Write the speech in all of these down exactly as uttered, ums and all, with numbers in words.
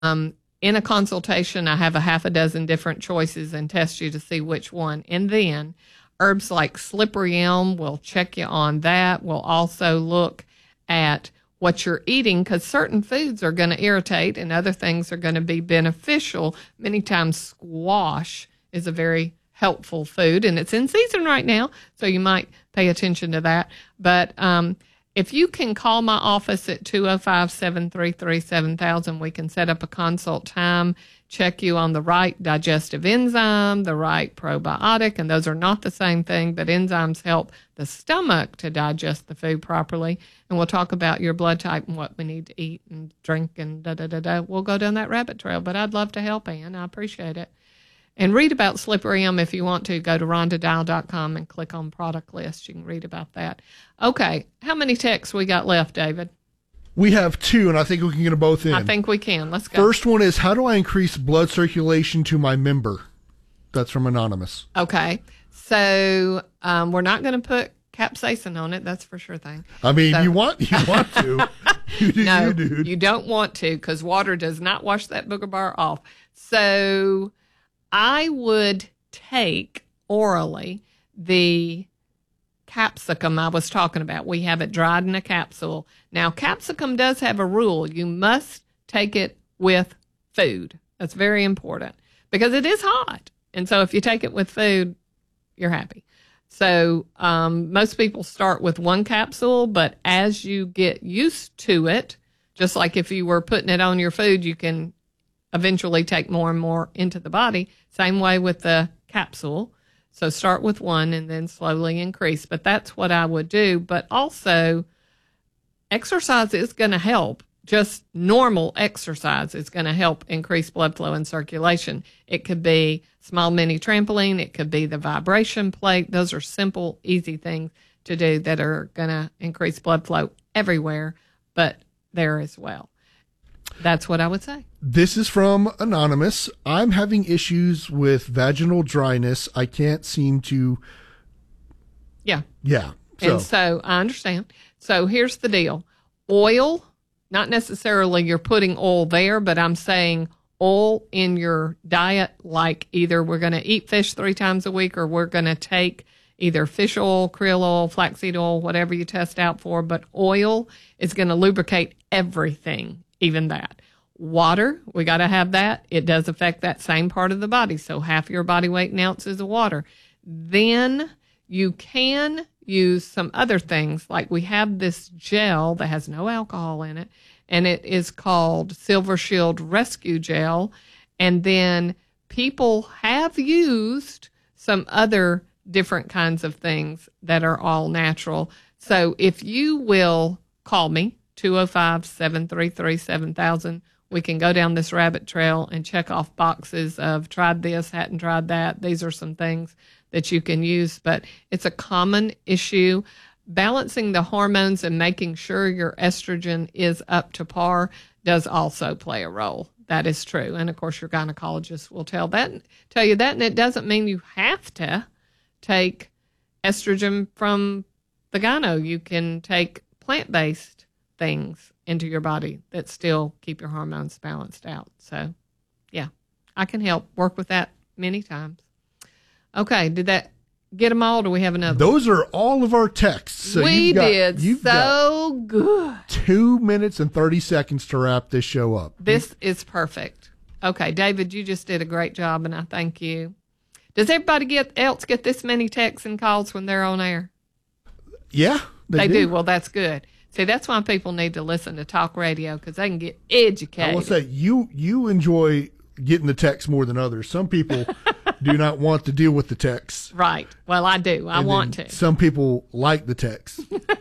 Um, in a consultation, I have a half a dozen different choices and test you to see which one. And then herbs like slippery elm, we'll check you on that. We'll also look at what you're eating, because certain foods are going to irritate and other things are going to be beneficial. Many times squash is a very helpful food, and it's in season right now, so you might pay attention to that. But um, if you can call my office at two oh five, seven three three, seven thousand, we can set up a consult time, check you on the right digestive enzyme, the right probiotic, and those are not the same thing, but enzymes help the stomach to digest the food properly. And we'll talk about your blood type and what we need to eat and drink and da-da-da-da. We'll go down that rabbit trail, but I'd love to help, Ann. I appreciate it. And read about slippery elm if you want to. Go to rhonda dial dot com and click on product list. You can read about that. Okay, how many texts we got left, David? We have two, and I think we can get them both in. I think we can. Let's go. First one is, how do I increase blood circulation to my member? That's from Anonymous. Okay, so um, we're not going to put capsaicin on it. That's for sure thing. I mean, so. you want you want to. You do, no, you, dude. you don't want to, because water does not wash that booger bar off. So I would take orally the capsicum I was talking about. We have it dried in a capsule. Now, capsicum does have a rule. You must take it with food. That's very important because it is hot. And so if you take it with food, you're happy. So um, most people start with one capsule, but as you get used to it, just like if you were putting it on your food, you can eventually take more and more into the body. Same way with the capsule. So start with one and then slowly increase. But that's what I would do. But also, exercise is going to help. Just normal exercise is going to help increase blood flow and circulation. It could be small mini trampoline. It could be the vibration plate. Those are simple, easy things to do that are going to increase blood flow everywhere, but there as well. That's what I would say. This is from Anonymous. I'm having issues with vaginal dryness. I can't seem to. Yeah. Yeah. So. And so I understand. So here's the deal. Oil, not necessarily you're putting oil there, but I'm saying oil in your diet, like either we're going to eat fish three times a week or we're going to take either fish oil, krill oil, flaxseed oil, whatever you test out for, but oil is going to lubricate everything, even that. Water, we got to have that. It does affect that same part of the body. So half your body weight in ounces of water. Then you can use some other things. Like we have this gel that has no alcohol in it, and it is called Silver Shield Rescue Gel. And then people have used some other different kinds of things that are all natural. So if you will call me, two oh five, seven three three, seven thousand, we can go down this rabbit trail and check off boxes of tried this, hadn't tried that. These are some things that you can use, but it's a common issue. Balancing the hormones and making sure your estrogen is up to par does also play a role. That is true. And of course, your gynecologist will tell that, tell you that. And it doesn't mean you have to take estrogen from the gyno. You can take plant-based things into your body that still keep your hormones balanced out. So, yeah, I can help work with that many times. Okay, did that get them all? Or do we have another? Those are all of our texts. So we you've got, did you've so got good. Two minutes and thirty seconds to wrap this show up. This is perfect. Okay, David, you just did a great job, and I thank you. Does everybody get else get this many texts and calls when they're on air? Yeah, they, they do. do. Well, that's good. See, that's why people need to listen to talk radio, because they can get educated. I will say, you you enjoy getting the text more than others. Some people do not want to deal with the text. Right. Well, I do. I and want to. Some people like the text.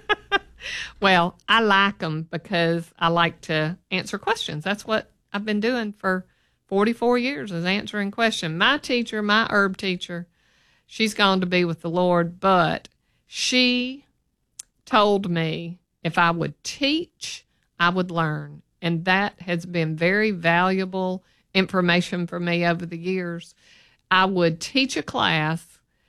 Well, I like them because I like to answer questions. That's what I've been doing for forty-four years, is answering questions. My teacher, my herb teacher, she's gone to be with the Lord, but she told me if I would teach, I would learn. And that has been very valuable information for me over the years. I would teach a class,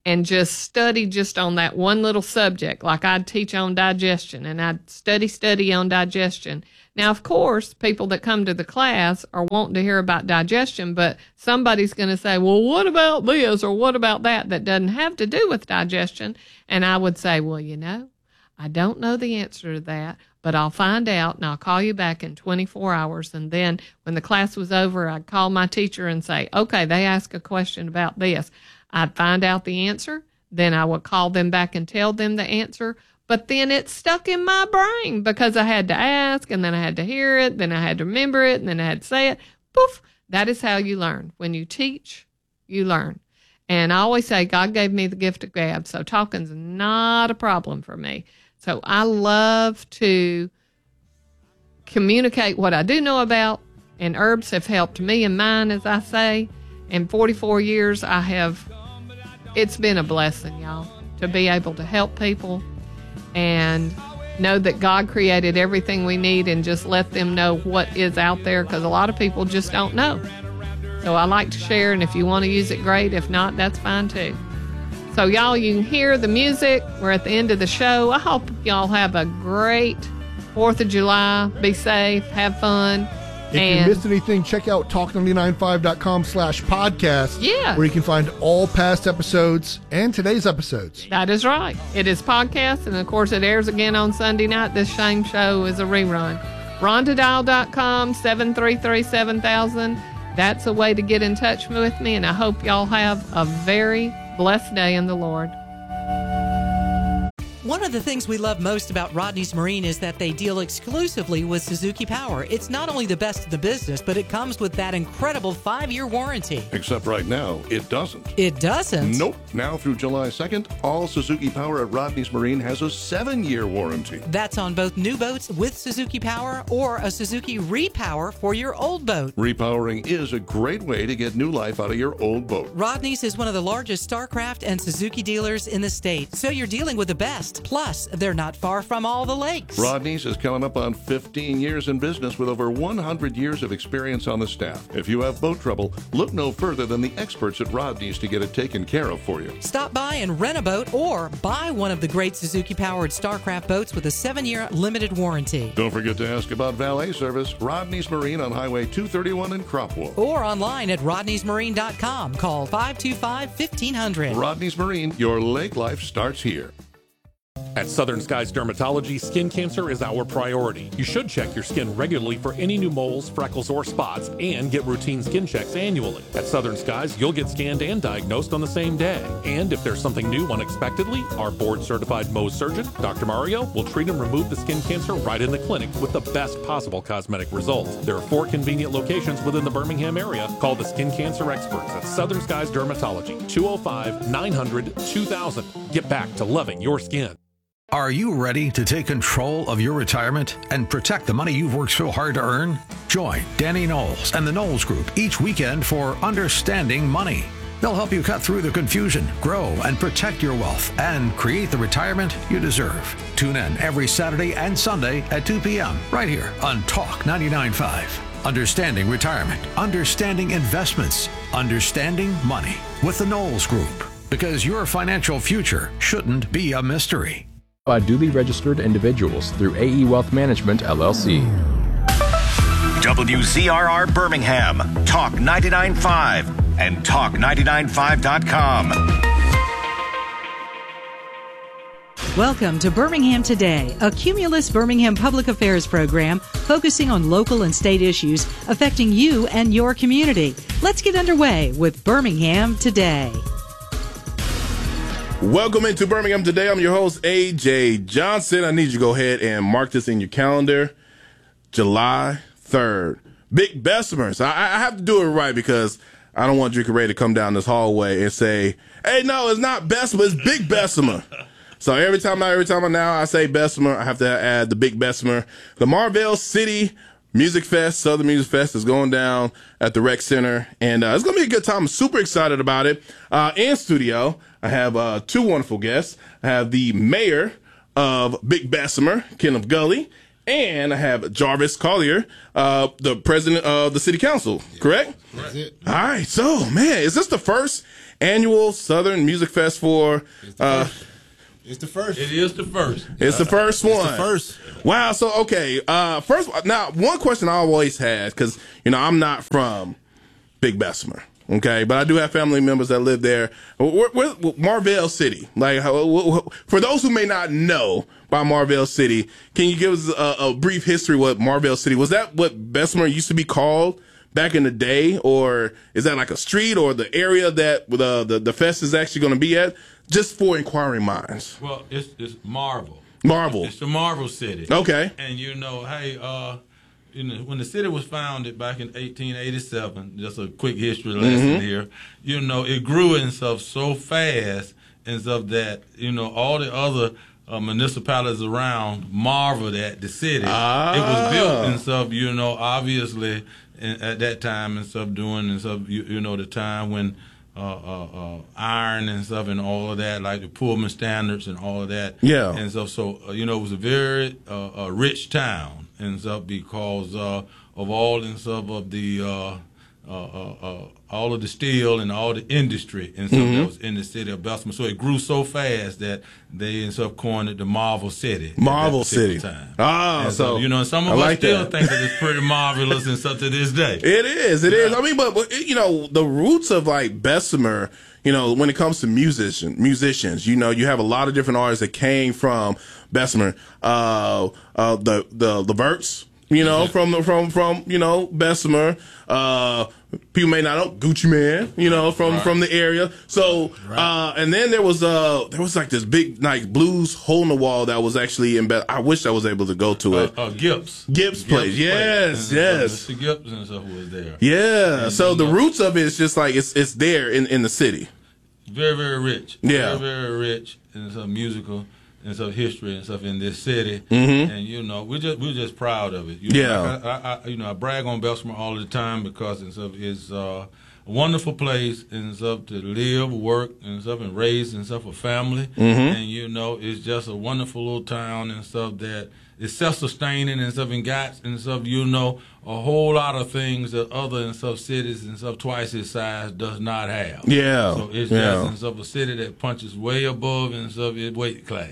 and just study just on that one little subject. Like I'd teach on digestion and I'd study, study on digestion. Now, of course, people that come to the class are wanting to hear about digestion, but somebody's going to say, well, what about this or what about that that doesn't have to do with digestion? And I would say, well, you know, I don't know the answer to that, but I'll find out and I'll call you back in twenty-four hours. And then when the class was over, I'd call my teacher and say, okay, they asked a question about this. I'd find out the answer. Then I would call them back and tell them the answer. But then it stuck in my brain because I had to ask, and then I had to hear it, then I had to remember it, and then I had to say it. Poof. That is how you learn. When you teach, you learn. And I always say God gave me the gift of gab, so talking's not a problem for me. So I love to communicate what I do know about, and herbs have helped me and mine, as I say. In forty-four years, I have, it's been a blessing, y'all, to be able to help people and know that God created everything we need and just let them know what is out there, because a lot of people just don't know. So I like to share, and if you want to use it, great. If not, that's fine too. So y'all, you can hear the music. We're at the end of the show. I hope y'all have a great fourth of July. Be safe, have fun. If and you missed anything, check out talk nine nine five dot com slash podcast, Yeah. where you can find all past episodes and today's episodes. that is right. It is podcast, and of course it airs again on Sunday night. This same show is a rerun. Rhonda Dial dot com, seven three three, seven thousand. That's a way to get in touch with me, and I hope y'all have a very blessed day in the Lord. One of the things we love most about Rodney's Marine is that they deal exclusively with Suzuki Power. It's not only the best in the business, but it comes with that incredible five-year warranty. Except right now, it doesn't. It doesn't? Nope. Now through July second, all Suzuki Power at Rodney's Marine has a seven-year warranty. That's on both new boats with Suzuki Power or a Suzuki Repower for your old boat. Repowering is a great way to get new life out of your old boat. Rodney's is one of the largest StarCraft and Suzuki dealers in the state, so you're dealing with the best. Plus, they're not far from all the lakes. Rodney's is coming up on fifteen years in business with over one hundred years of experience on the staff. If you have boat trouble, look no further than the experts at Rodney's to get it taken care of for you. Stop by and rent a boat or buy one of the great Suzuki-powered StarCraft boats with a seven-year limited warranty. Don't forget to ask about valet service. Rodney's Marine on Highway two thirty-one in Cropwell. Or online at rodneys marine dot com. Call five two five, fifteen hundred. Rodney's Marine, your lake life starts here. At Southern Skies Dermatology, skin cancer is our priority. You should check your skin regularly for any new moles, freckles, or spots, and get routine skin checks annually. At Southern Skies, you'll get scanned and diagnosed on the same day. And if there's something new unexpectedly, our board-certified Mohs surgeon, Doctor Mario, will treat and remove the skin cancer right in the clinic with the best possible cosmetic results. There are four convenient locations within the Birmingham area. Call the skin cancer experts at Southern Skies Dermatology, two oh five, nine hundred, two thousand. Get back to loving your skin. Are you ready to take control of your retirement and protect the money you've worked so hard to earn? Join Danny Knowles and the Knowles Group each weekend for Understanding Money. They'll help you cut through the confusion, grow and protect your wealth, and create the retirement you deserve. Tune in every Saturday and Sunday at two p.m. right here on Talk ninety-nine point five. Understanding Retirement, Understanding Investments, Understanding Money with the Knowles Group. Because your financial future shouldn't be a mystery. By duly registered individuals through A E Wealth Management, L L C. W Z R R Birmingham, Talk ninety-nine point five, and talk ninety-nine five dot com. Welcome to Birmingham Today, a Cumulus Birmingham public affairs program focusing on local and state issues affecting you and your community. Let's get underway with Birmingham Today. Welcome into Birmingham Today. I'm your host, A J Johnson. I need you to go ahead and mark this in your calendar. July third. Big Bessemers. I, I have to do it right because I don't want Drinker Ray to come down this hallway and say, hey, no, it's not Bessemer, it's Big Bessemer. So every time I, every time I now I say Bessemer, I have to add the Big Bessemer. The Marvell City Music Fest, Southern Music Fest, is going down at the Rec Center, and uh, it's going to be a good time. I'm super excited about it. Uh, in studio, I have uh, two wonderful guests. I have the mayor of Big Bessemer, Kenneth Gully, And I have Jarvis Collier, uh, the president of the city council, correct? That's it. All right. So, man, is this the first annual Southern Music Fest for... Uh, It's the first. It is the first. It's the first one. It's the first. Wow. So, okay. Uh, first, now, one question I always had, because, you know, I'm not from Big Bessemer, okay? But I do have family members that live there. Where, where, Marvell City. Like, how, for those who may not know about Marvell City, can you give us a, a brief history of what Marvell City, was that what Bessemer used to be called back in the day? Or is that like a street or the area that the, the, the fest is actually going to be at? Just for inquiring minds. Well, it's it's Marvel. Marvel. It's the Marvel City. Okay. And you know, hey, uh, you know, when the city was founded back in eighteen eighty-seven, just a quick history lesson mm-hmm. here. You know, it grew and stuff so fast and stuff that you know all the other uh, municipalities around marveled at the city. Ah. It was built and stuff. You know, obviously in, at that time and stuff doing and stuff. You, you know, the time when. Uh, uh, uh, iron and stuff and all of that, like the Pullman standards and all of that. Yeah. And so, so uh, you know, it was a very uh, a rich town and stuff because uh, of all and stuff of the uh, uh, uh, uh, all of the steel and all the industry and stuff mm-hmm. that was in the city of Bessemer. So it grew so fast that they and stuff coined it the Marvel City. Marvel City. Time. Ah, and so, so you know, some of I us like still that. think that it's pretty marvelous and stuff to this day. It is. It yeah. is. I mean, but, but you know, the roots of like Bessemer. You know, when it comes to musician, musicians, you know, you have a lot of different artists that came from Bessemer. Uh, uh, the the Leverts, you know, from from from you know Bessemer. Uh, people may not know Gucci Man, you know, from right. from the area. So, right. uh, and then there was uh there was like this big like blues hole in the wall that was actually in. Be- I wish I was able to go to it. Uh, uh, Gibbs. Gibbs place, yes, and, yes. Uh, Mister Gibbs and stuff was there. Yeah. And, so you the know, roots of it is just like it's it's there in in the city. Very, very rich. Yeah. Very, very rich in some musical and some history and stuff in this city. Mm-hmm. And, you know, we're just we're just proud of it. You Yeah. know, like I, I, I, you know, I brag on Bessemer all the time because and stuff is uh, a wonderful place and stuff to live, work and stuff and raise and stuff a family. Mm-hmm. And, you know, it's just a wonderful little town and stuff that is self-sustaining and stuff and got and stuff, you know, a whole lot of things that other and stuff cities and stuff twice its size does not have. Yeah. So it's yeah. just and stuff a city that punches way above and stuff its weight class.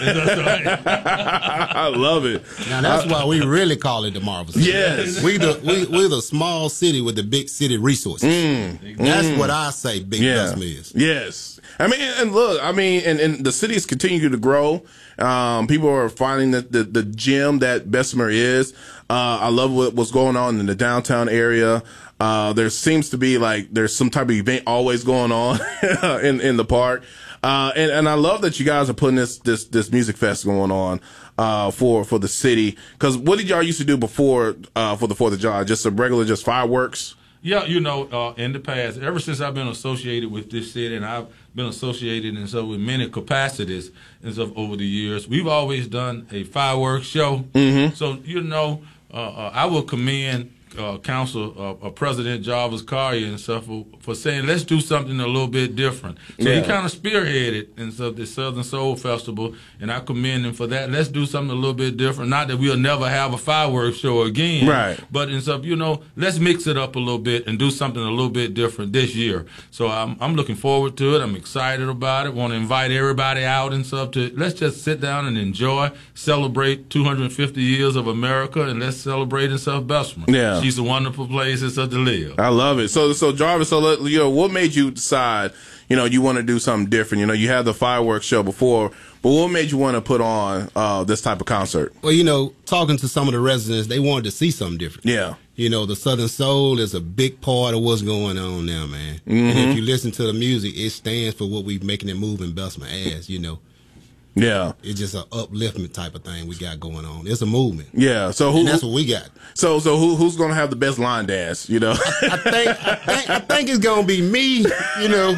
I love it. Now that's why we really call it the Marvel City. Yes. We the we we're the small city with the big city resources. Mm. That's Mm. what I say Big Yeah. Bessemer is. Yes. I mean, and look, I mean, and, and the city is continuing to grow. Um, people are finding that the, the gem that Bessemer is. Uh, I love what, what's going on in the downtown area. Uh, there seems to be like, there's some type of event always going on in, in the park. Uh, and, and I love that you guys are putting this, this, this music fest going on, uh, for, for the city. Cause what did y'all used to do before, uh, for the fourth of July? Just a regular, just fireworks? Yeah, you know, uh, in the past, ever since I've been associated with this city, and I've been associated and so with many capacities and stuff over the years, we've always done a fireworks show. Mm-hmm. So, you know, uh, uh, I will commend uh, Council uh, uh, President Jarvis Collier and stuff for, for saying let's do something a little bit different. So Yeah. he kind of spearheaded and stuff the Southern Soul Festival, and I commend him for that. Let's do something a little bit different. Not that we'll never have a fireworks show again, Right. But and stuff, you know, let's mix it up a little bit and do something a little bit different this year. So I'm I'm looking forward to it. I'm excited about it. Want to invite everybody out and stuff to let's just sit down and enjoy, celebrate two hundred fifty years of America, and let's celebrate in South Bessemer. Yeah. She's a wonderful place and stuff to live. I love it. So, so Jarvis, so let, you know, what made you decide, you know, you want to do something different? You know, you had the fireworks show before, but what made you want to put on uh, this type of concert? Well, you know, talking to some of the residents, they wanted to see something different. Yeah. You know, the Southern Soul is a big part of what's going on now, man. Mm-hmm. And if you listen to the music, it stands for what we're making it move in Bessemer as, you know. Yeah. It's just an upliftment type of thing we got going on. It's a movement. Yeah. So who? And that's what we got. So so who who's gonna have the best line dance? You know. I think I think I think it's gonna be me. You know,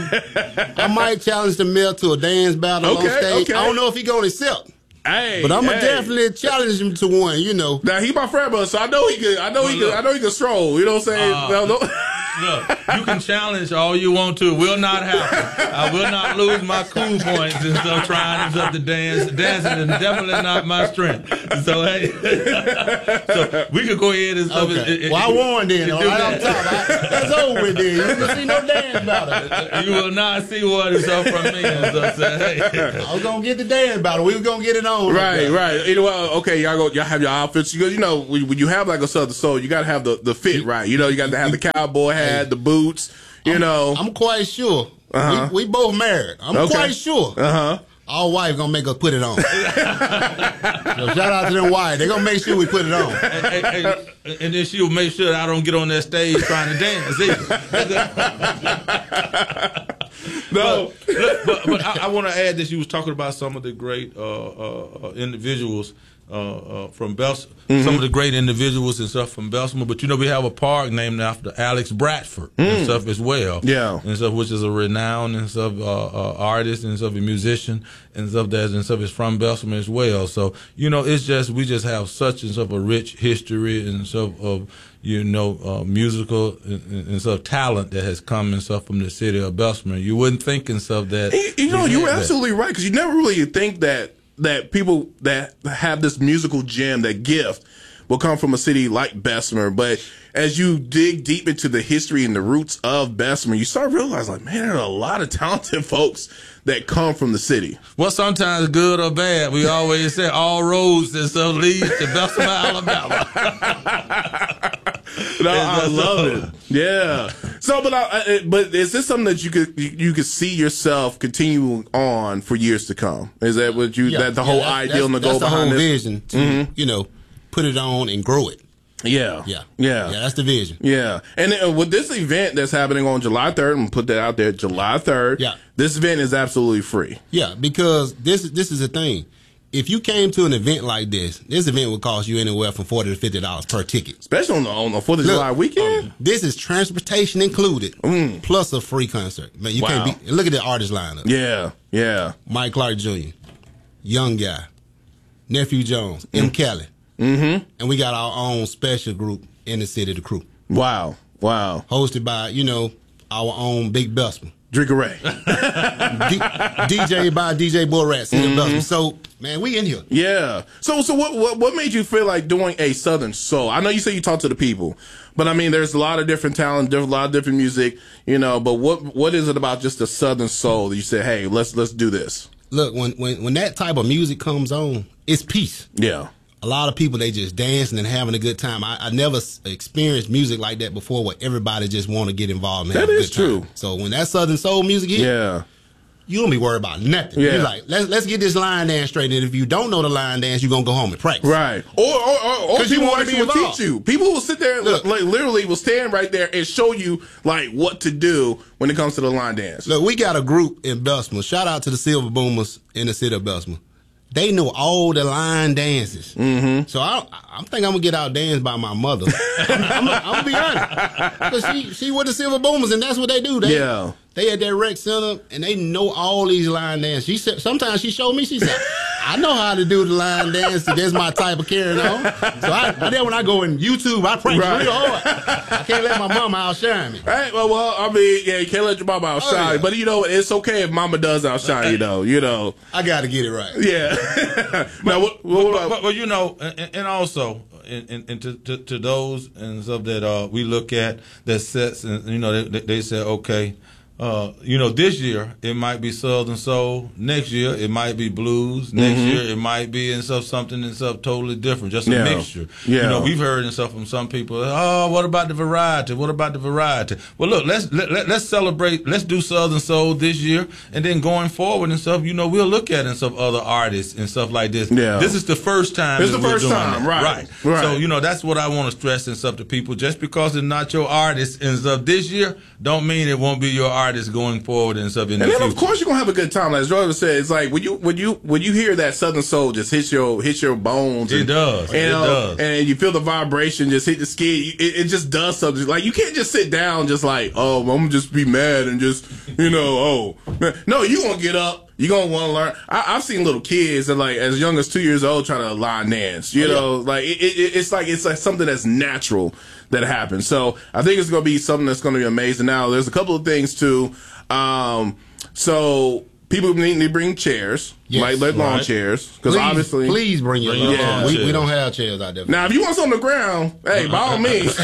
I might challenge the mayor to a dance battle Okay, on stage. okay. I don't know if he gonna accept. Hey, But I'm gonna hey. definitely challenge him to one. You know. Now he my friend, but so I know he could. I know he could. I know he could stroll. You know what I'm saying? Uh, No, no. Look, you can challenge all you want to. It will not happen. I will not lose my cool points and stuff trying and stuff to dance. Dancing is definitely not my strength. So, hey, so we could go ahead and stuff. Okay. It, it, well, I won then. it, All do right, I'm that. talking. I, that's over with then. You can see no dance battle. You will not see what is up from me and stuff. So, hey. I was going to get the dance battle. We were going to get it on. Right, like right. You know, well, okay, y'all go. Y'all have your outfits. You go. You know, when when you have like a Southern Soul, you got to have the, the fit right. You know, you got to have the cowboy hat, the boots. You I'm, know, I'm quite sure. Uh-huh. We, we both married. I'm Okay. quite sure. Uh huh. Our wife gonna make us put it on. So shout out to them wives. They gonna make sure we put it on. And, and, and, and then she'll make sure that I don't get on that stage trying to dance either. No, but, look, but, but I, I want to add this. You was talking about some of the great uh, uh, individuals uh, uh, from Bessemer, mm-hmm. some of the great individuals and stuff from Bessemer. But you know, we have a park named after Alex Bradford mm. and stuff as well. Yeah, and stuff, which is a renowned and stuff uh, uh, artist and stuff, a musician and stuff that and stuff is from Bessemer as well. So you know, it's just we just have such and stuff a rich history and stuff of. You know, uh, musical and, and stuff talent that has come and stuff from the city of Bessemer. You wouldn't think and stuff that. You, you know, you're absolutely right because you never really think that that people that have this musical gem, that gift, will come from a city like Bessemer. But as you dig deep into the history and the roots of Bessemer, you start realizing, like, man, there are a lot of talented folks that come from the city. Well, sometimes good or bad. We always say all roads and stuff lead to Bessemer, Alabama. No, I love it. Yeah. So, but I, but is this something that you could you, you could see yourself continuing on for years to come? Is that what you Yeah, that the yeah, whole that's, ideal and the goal that's behind the whole this? vision to Mm-hmm. you know put it on and grow it. Yeah. Yeah. Yeah. Yeah, that's the vision. Yeah. And uh, with this event that's happening on July third, I'm going to put that out there, July third. Yeah. This event is absolutely free. Yeah, because this this is the thing. If you came to an event like this, this event would cost you anywhere from forty to fifty dollars per ticket. Especially on the, on the fourth of July weekend. Um, this is transportation included, mm. plus a free concert. Man, you Wow. can't be. Look at the artist lineup. Yeah, yeah. Mike Clark Junior, Young Guy, Nephew Jones, M. Kelly, mm-hmm. and we got our own special group in the city, the Crew. Wow, wow. Hosted by you know our own Big Bessemer. Drinker Ray. D- DJ by D J Bull Rat, City of Bessemer. So, man, we in here. Yeah. So, so what, what, what made you feel like doing a Southern Soul? I know you say you talk to the people, but I mean, there's a lot of different talent, there's a lot of different music, you know. But what, what is it about just the Southern Soul that you say, hey, let's, let's do this? Look, when, when, when that type of music comes on, it's peace. Yeah. A lot of people, they just dancing and having a good time. I, I never s- experienced music like that before where everybody just want to get involved and have That a is good time. true. So when that Southern Soul music hit, Yeah. you don't be worried about nothing. Yeah. You're like, let's, let's get this line dance straight. And if you don't know the line dance, you're going to go home and practice. Right. Or, or, or, or 'Cause you people wanna actually be will involved. teach you. People will sit there, Look. like, literally will stand right there and show you, like, what to do when it comes to the line dance. Look, we got a group in Bessemer. Shout out to the Silver Boomers in the city of Bessemer. They know all the line dances. Mm-hmm. So I, I think I'm going to get out danced by my mother. I'm, I'm, I'm going to be honest. Because she, she with the Silver Boomers, and that's what they do. They, Yeah. They at that rec center, and they know all these line dances. She said, sometimes she showed me, she said, I know how to do the line dance. That's my type of carrying on. So I, I then when I go in YouTube, I practice Right. real hard. I can't let my mama outshine me. Right, well, well, I mean, yeah, you can't let your mama outshine Oh, yeah. you, but you know, it's okay if mama does outshine you, though. You know, I got to get it right. yeah. Now, what, what, Well, what, well, well, you know, and, and also, and, and, and to, to, to those and stuff that uh, we look at that sets, and you know, they, they say, okay, uh, you know, this year it might be Southern Soul. Next year it might be blues. Next Mhm. year it might be and stuff something and stuff totally different, just a Yeah. mixture. Yeah. You know, we've heard and stuff from some people. Oh, what about the variety? What about the variety? Well, look, let's let, let, let's celebrate. Let's do Southern Soul this year, and then going forward and stuff. You know, we'll look at and stuff other artists and stuff like this. Yeah. This is the first time. This that the we're first doing time, that. right, right, right. So you know, that's what I want to stress and stuff to people. Just because it's not your artist and stuff this year, don't mean it won't be your artist going forward and stuff in and the then future. of course you're gonna have a good time. Like Jordan said, it's like when you when you when you hear that Southern Soul just hits your hits your bones. It and, does. And, It uh, does. And you feel the vibration just hit the skin. You- It, it just does something. Like you can't just sit down just like, oh, I'm gonna just be mad and just you know, oh no, you gonna get up. you're gonna want to learn. I, I've seen little kids that like as young as two years old trying to line dance. You oh, know, yeah. like it, it, it's like it's like something that's natural that happens. So I think it's gonna be something that's gonna be amazing. Now, there's a couple of things too. Um, so. People need to bring chairs, yes, like let lawn right. chairs, because obviously, please bring your lawn. Yeah, we, we don't have chairs out there. Now, if you want something on the ground, hey, by all means.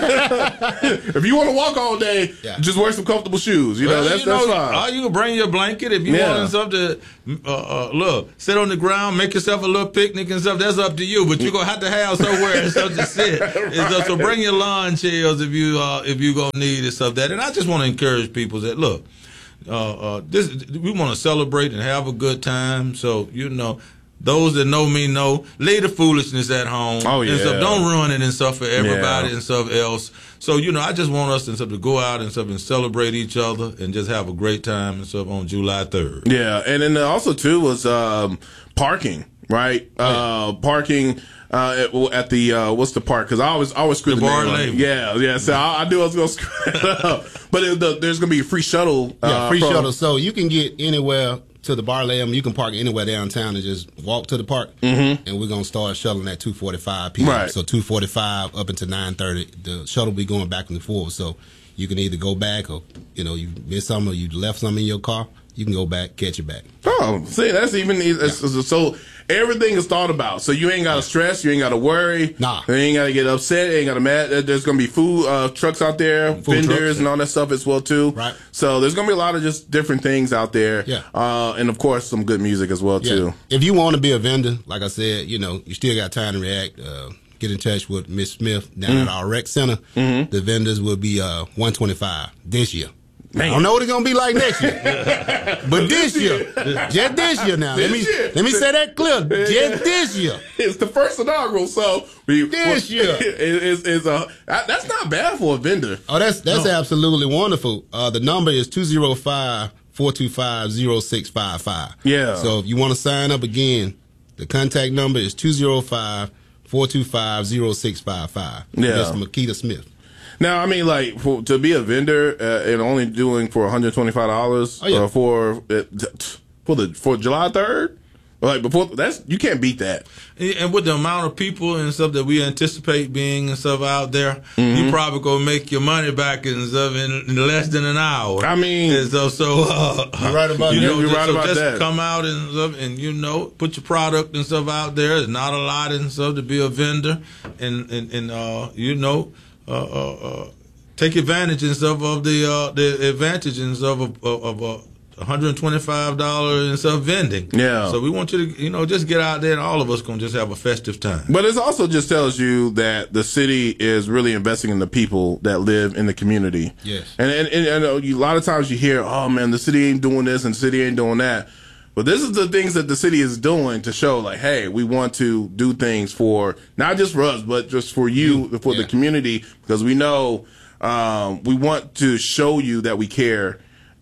If you want to walk all day, yeah. just wear some comfortable shoes. You know, well, that's, you know, that's fine. Or you can bring your blanket if you yeah. want something to uh, uh, look, sit on the ground, make yourself a little picnic and stuff. That's up to you, but you're gonna have to have somewhere and stuff to sit. Right. So, so bring your lawn chairs if you uh, if you gonna need and stuff that. And I just want to encourage people that look. Uh, uh, this we want to celebrate and have a good time. So you know, those that know me know, lay the foolishness at home. Oh yeah, and stuff. Don't ruin it and stuff for everybody yeah. and stuff else. So you know, I just want us and stuff to go out and stuff and celebrate each other and just have a great time and stuff on July third. Yeah, and then also too was um, parking, right? Oh, yeah. Uh, parking. Uh, at, at the uh, what's the park? Because I always always screw the, the bar name. Yeah, yeah. So I, I knew I was gonna screw it up. But it, the, there's gonna be a free shuttle. Uh, yeah, free from, shuttle. So you can get anywhere to the bar lamb. You can park anywhere downtown and just walk to the park. Mm-hmm. And we're gonna start shuttling at two forty-five p.m. Right. So two forty-five up until nine thirty. The shuttle will be going back and forth. So you can either go back or you know you missed something or you left something in your car. You can go back, catch it back. Oh, see, that's even yeah. so. Everything is thought about, so you ain't got to stress, you ain't got to worry, nah, you ain't got to get upset, you ain't got to mad. There's gonna be food uh, trucks out there, food vendors trucks, and all that stuff as well too. Right. So there's gonna be a lot of just different things out there. Yeah. Uh, and of course some good music as well yeah. too. If you want to be a vendor, like I said, you know, you still got time to react. Uh, get in touch with Miss Smith down mm-hmm. at our rec center. Mm-hmm. The vendors will be uh, one twenty-five this year. Man. I don't know what it's gonna be like next year, but this year, just this year now. This let me year. let me say that clear. Just this year, it's the first inaugural, so we this year is is a that's not bad for a vendor. Oh, that's that's no. absolutely wonderful. Uh, the number is two zero five, four two five, zero six five five. Yeah. So if you want to sign up again, the contact number is two zero five, four two five, zero six five five. Yeah. Miss Makita Smith. Now, I mean, like, for, to be a vendor uh, and only doing for one hundred twenty-five dollars oh, yeah. uh, for uh, for the for July third, like before that's you can't beat that. And with the amount of people and stuff that we anticipate being and stuff out there, mm-hmm. you probably gonna make your money back and stuff in, in less than an hour. I mean, and so so uh, you're right about you that. know, you're just, right so about just that. Come out and stuff, and you know, put your product and stuff out there. It's not a lot and stuff to be a vendor, and and and uh, you know, uh, uh, uh, take advantage and stuff of the uh, the advantage and stuff of of. of uh, one hundred twenty-five dollars and stuff vending. Yeah. So we want you to, you know, just get out there and all of us going to just have a festive time. But it also just tells you that the city is really investing in the people that live in the community. Yes. And, and, and, and uh, you, a lot of times you hear, oh, man, the city ain't doing this and the city ain't doing that. But this is the things that the city is doing to show, like, hey, we want to do things for not just for us, but just for you, for yeah. the community, because we know um, we want to show you that we care.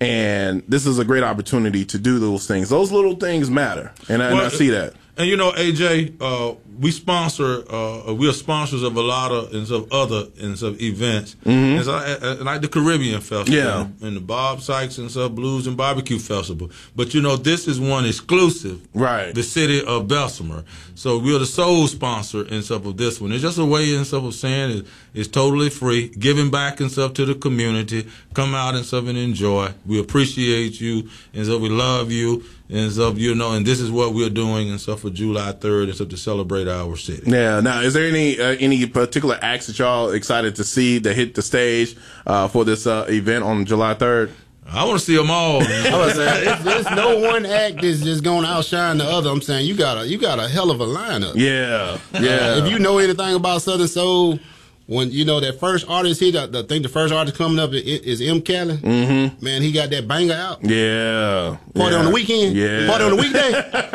And this is a great opportunity to do those things. Those little things matter, and, I, well, and I see that. And you know, A J, uh, we sponsor, uh, we are sponsors of a lot of and some other and some events, mm-hmm. and so, uh, like the Caribbean Festival, yeah. and the Bob Sykes and some Blues and Barbecue Festival. But you know, this is one exclusive, right? The city of Bessemer. So we're the sole sponsor and stuff of this one. It's just a way and stuff of saying it, it's totally free, giving back and stuff to the community. Come out and stuff and enjoy. We appreciate you and so we love you. And stuff, you know, and this is what we're doing and stuff for July third and stuff to celebrate our city. Yeah. Now, is there any uh, any particular acts that y'all excited to see that hit the stage uh, for this uh, event on July third? I want to see them all. I was saying, it's, there's no one act that's just going to outshine the other. I'm saying you got a you got a hell of a lineup. Yeah. Yeah. Uh, if you know anything about Southern Soul, when you know that first artist hit, I think the first artist coming up is, is M. Kelly. Mm-hmm. Man, he got that banger out. Yeah. Party yeah. on the weekend. Yeah. Party on the weekday.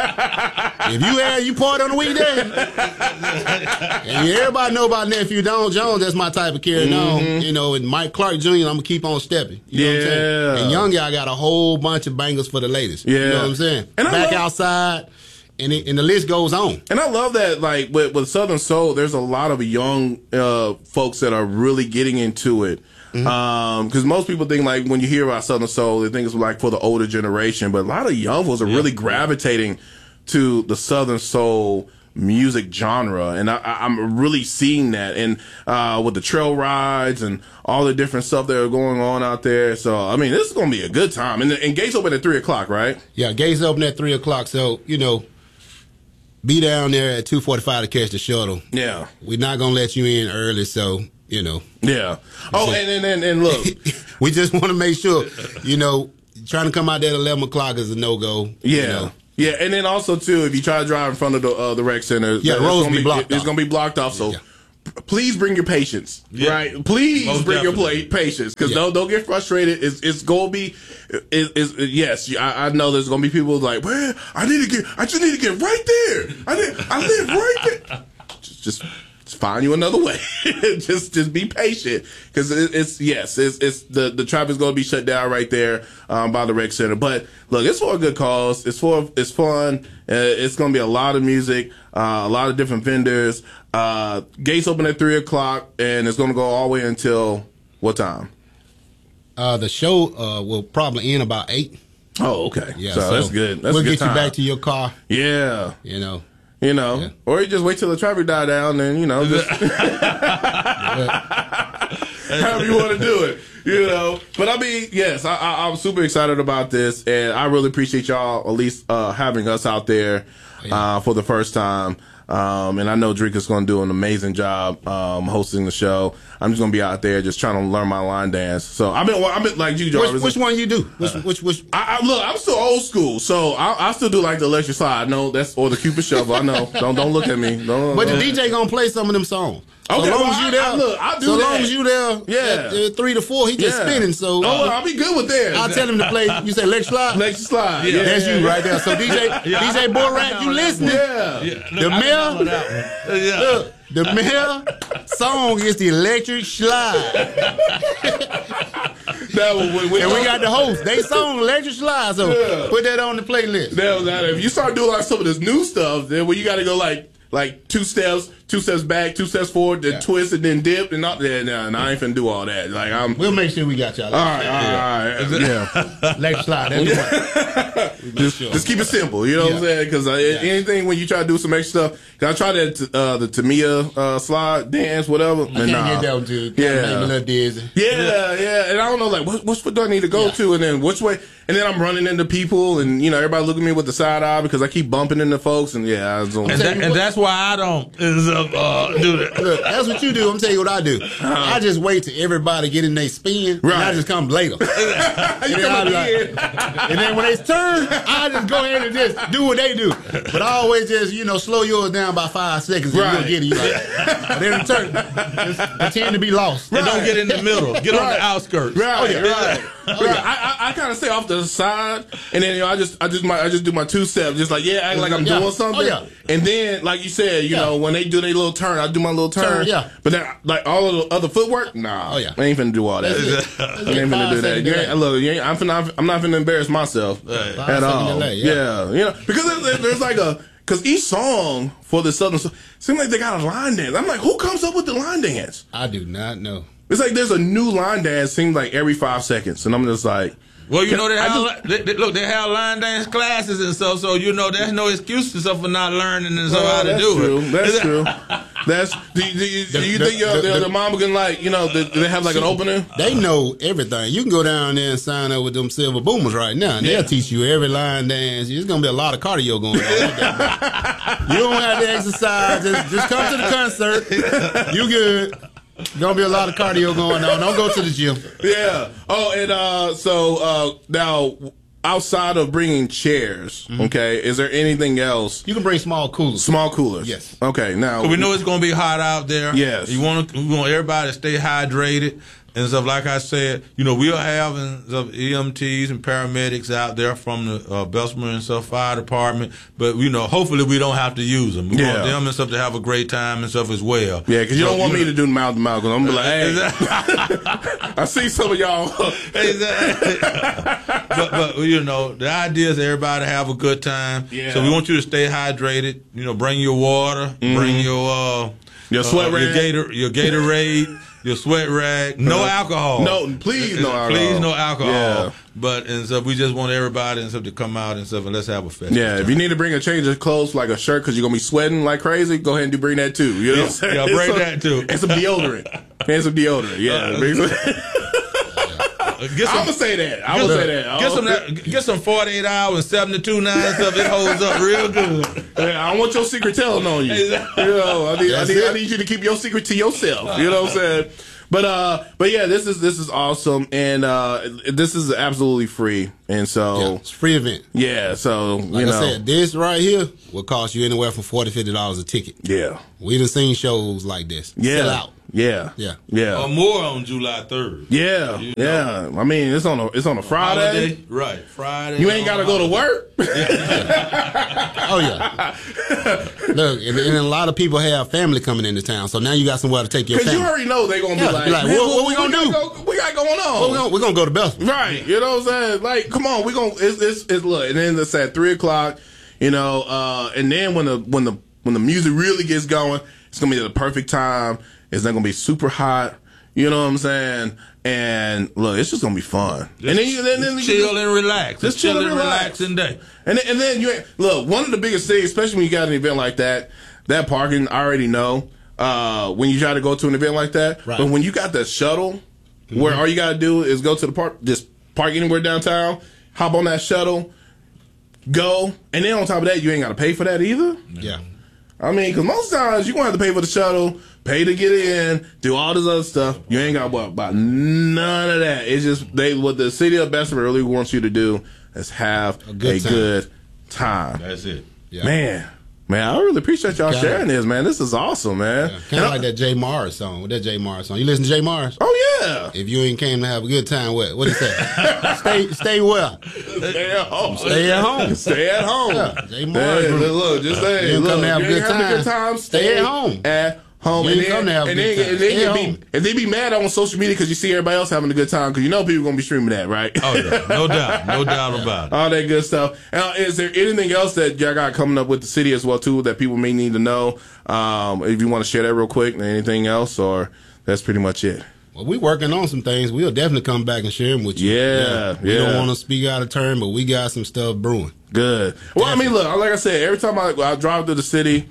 If you had you party on the weekday, and everybody know about Nephew Don Jones. That's my type of carrying mm-hmm. on. You know, and Mike Clark Junior I'm gonna keep on stepping. You know yeah. what I'm saying? And Young Guy got a whole bunch of bangers for the ladies. Yeah. You know what I'm saying? And Back love- outside. and it, and the list goes on. And I love that, like with, with Southern Soul, there's a lot of young uh, folks that are really getting into it. Because mm-hmm. um, most people think, like, when you hear about Southern Soul, they think it's like for the older generation. But a lot of young folks are yeah. really gravitating to the Southern Soul music genre, and I, I'm really seeing that. And uh, with the trail rides and all the different stuff that are going on out there. So, I mean, this is going to be a good time. And, and gates open at three o'clock, right? Yeah, gates open at three o'clock. So, you know, be down there at two forty-five to catch the shuttle. Yeah. We're not going to let you in early, so, you know. Yeah. Oh, and, and, and, and look. We just want to make sure, you know, trying to come out there at eleven o'clock is a no-go. Yeah. You know. Yeah, and then also, too, if you try to drive in front of the uh, the rec center, yeah, roads be blocked it's off. going to be blocked off, so. Yeah. Please bring your patience, yeah. right? Please Most bring definitely. your play, patience, because Yeah. don't don't get frustrated. It's it's gonna be, it, it's, yes, I, I know there's gonna be people like, well, I need to get, I just need to get right there. I need, I live right there. Just, just, just find you another way. just just be patient, because it, it's yes, it's it's the the traffic's gonna be shut down right there um, by the rec center. But look, it's for a good cause. It's for it's fun. Uh, it's gonna be a lot of music, uh, a lot of different vendors. Uh, gates open at three o'clock, and it's going to go all the way until what time? Uh, the show uh, will probably end about eight. Oh, okay. Yeah, so, so that's good. That's we'll a good get time. you back to your car. Yeah. You know. You know, Yeah. or you just wait till the traffic die down, and you know, just however you want to do it. You know, but I mean, yes, I, I, I'm super excited about this, and I really appreciate y'all at least uh, having us out there uh, for the first time. Um, and I know Drake is going to do an amazing job um, hosting the show. I'm just going to be out there just trying to learn my line dance. So I've been, I've been like you, Jarvis. Which, which one you do? Which, uh, which, which? I, I, look, I'm still old school, so I, I still do like the electric slide. I know that's or the Cupid shuffle. I know. Don't don't look at me. Don't, But don't. the D J gonna play some of them songs. So Okay, long well, as you I- there, I- look, I'll do so that. long as you there, Yeah. at, at three to four, he just Yeah. spinning. So Oh, well, I'll be good with that. I'll tell him to play. You say electric slide. Electric slide. Yeah, That's yeah, you yeah. right there. So D J, Yeah, D J I- Borat, I you know listening? Yeah. Yeah, The look, I mayor, know that one. Yeah. look, the mayor song is the electric slide, That was, when, when, and we got the host. They song electric slide. So Yeah. put that on the playlist. that was that. If you start doing like some of this new stuff, then when you got to go like like two steps, two steps back, two steps forward, then Yeah. twist and then dip and not that. Nah, nah, I ain't finna do all that. Like I'm. We'll make sure we got y'all. All right, all right, all right. Yeah. Electric slide. That's the one. just, just keep it simple, you know what I'm Yeah. saying? Because uh, anything when you try to do some extra stuff, 'cause I tried that uh, the Tamia uh, slide dance, whatever. I can't nah. get that one too. Yeah. Yeah, make me a little dizzy. Yeah, yeah, and I don't know, like, what, which foot do I need to go Yeah. to, and then which way, and then I'm running into people, and you know, everybody looking at me with the side eye because I keep bumping into folks, and yeah, I was on. And, that, and that's why I don't is, uh, uh, do that. Look, that's what you do. I'm telling you what I do. I just wait till everybody get in their spin, and I Right. just come later. You And then, come I like, in. and then when it's turn, I just go ahead and just do what they do. But I always just, you know, slow yours down by five seconds and Right. you'll get it. You like, but then turn, just pretend to be lost. And don't get in the middle. Get on Right. the outskirts. Right, Oh, yeah. right. right. I, I, I kind of stay off the side, and then you know, I just, I just, my, I just do my two steps, just like yeah, act like I'm Yeah. doing something. Oh, yeah. And then, like you said, you Yeah. know, when they do their little turn, I do my little turn. Turn, yeah. But then, like all of the other footwork, nah. Oh, yeah. I ain't finna do all that. That's it. I That's ain't it. finna Five do that. second You delay. ain't, look, you ain't, I'm finna, I'm not finna embarrass myself Right. Five at second all. delay, yeah. yeah, you know, because there's, there's like a. Because each song for the Southern Soul seems like they got a line dance. I'm like, who comes up with the line dance? I do not know. It's like there's a new line dance seems like every five seconds. And I'm just like, Well, you Can- know they I have just- they, they, look they have line dance classes and stuff, so you know there's no excuse and stuff for not learning and stuff well, how to that's do true. it. That's true. That's do you, do you, do you The- think your, the- the, the- the mama can like, you know, do they have like an opening? They know everything. You can go down there and sign up with them Silver Boomers right now, and Yeah. they'll teach you every line dance. There's gonna be a lot of cardio going on. You don't have to exercise. Just, just come to the concert. You good. Gonna be a lot of cardio going on. Don't go to the gym. Yeah. Oh, and uh, so uh, now outside of bringing chairs, okay, is there anything else? You can bring small coolers. Small coolers. Yes. Okay. Now So we know it's gonna be hot out there. Yes. You want we want everybody to stay hydrated. And stuff, like I said, you know, we are having some E M Ts and paramedics out there from the uh, Bessemer and stuff fire department, but you know, hopefully we don't have to use them. We Yeah. want them and stuff to have a great time and stuff as well. Yeah, because you So, don't want you me know- to do mouth to mouth. Because I'm gonna be like, hey, I see some of y'all. Exactly. but, but you know, the idea is everybody have a good time. Yeah. So we want you to stay hydrated. You know, bring your water, bring your uh, Your sweat uh, your rag. Gator, your Gatorade, your sweat rag. No Uh, alcohol. no, please no alcohol. Please no alcohol. Yeah. But and so we just want everybody and stuff to come out and stuff and let's have a fest. Yeah, if you need to bring a change of clothes, like a shirt, because you're gonna be sweating like crazy, go ahead and do bring that too. You know Yeah, what I'm saying? yeah, bring And that too. And some deodorant. And some deodorant. Yeah. Uh, bring some- Get some- I'm gonna say that. I'm get gonna some- say that. Get some, that- get some forty-eight hour and seventy-two nine stuff. It holds up real good. Yeah, I don't want your secret telling on you. Exactly. You know, I need, I, That's need, I it. need you to keep your secret to yourself. You know what I'm saying? But uh, but yeah, this is this is awesome, and uh, this is absolutely free, and so Yeah, it's a free event. yeah, so Like you know, I said, this right here will cost you anywhere from forty to fifty dollars a ticket. yeah, We done seen shows like this. yeah, Sell out. yeah, Yeah. yeah, Or more on July third. yeah, You yeah. I mean, it's on a it's on a Friday. Holiday, right? Friday. You ain't got to go to work. Oh yeah. Look, and, and a lot of people have family coming into town, so now you got somewhere to take your Because you family. already know they're gonna Yeah, be like, be like, "Man, what- what we gonna got do? go- we got going on. Well, we're gonna, we're gonna go to Bethel. Right, you know what I'm saying? Like, come on, we gonna it's it's, it's look, and then it's at three o'clock, you know, uh, and then when the when the when the music really gets going, it's gonna be the perfect time. It's not gonna be super hot, you know what I'm saying? And look, it's just gonna be fun. and then you then, then you chill just- and relax. Just chill and relax. relaxing day. And then, and then you ain't- look, one of the biggest things, especially when you got an event like that, that parking, I already know. Uh, when you try to go to an event like that, Right. but when you got the shuttle, where all you gotta do is go to the park, just park anywhere downtown, hop on that shuttle, go, and then on top of that, you ain't gotta pay for that either. Yeah. I mean, because most times you gonna have to pay for the shuttle, pay to get in, do all this other stuff. You ain't got what about none of that. It's just they what the city of Bessemer really wants you to do is have a good good time. time. That's it. Yeah. Man, man, I really appreciate y'all Kinda- sharing this, man. This is awesome, man. Kind And of I- like that Jay Mars song. What that Jay Mars song? You listen to Jay Mars? Oh yeah. If you ain't came to have a good time, what? What he say? stay, stay well. Stay at home. Stay at home. Stay at home. Yeah, Jay Mars. Hey, look, look, just say, You ain't look, come to have a you good ain't having a time. good time. Stay at home. At home. You And ain't then, come to have a and good then, time. and then Stay you at be, home. and they be mad on social media because you see everybody else having a good time because you know people gonna be streaming that, right? Oh yeah, no doubt, no doubt about it. All that good stuff. Now, is there anything else that y'all got coming up with the city as well too that people may need to know? Um, if you want to share that real quick, anything else, or that's pretty much it. Well, we working on some things. We'll definitely come back and share them with you. Yeah, We don't yeah. want to speak out of turn, but we got some stuff brewing. Good. Well, I mean, look, like I said, every time I, I drive through the city,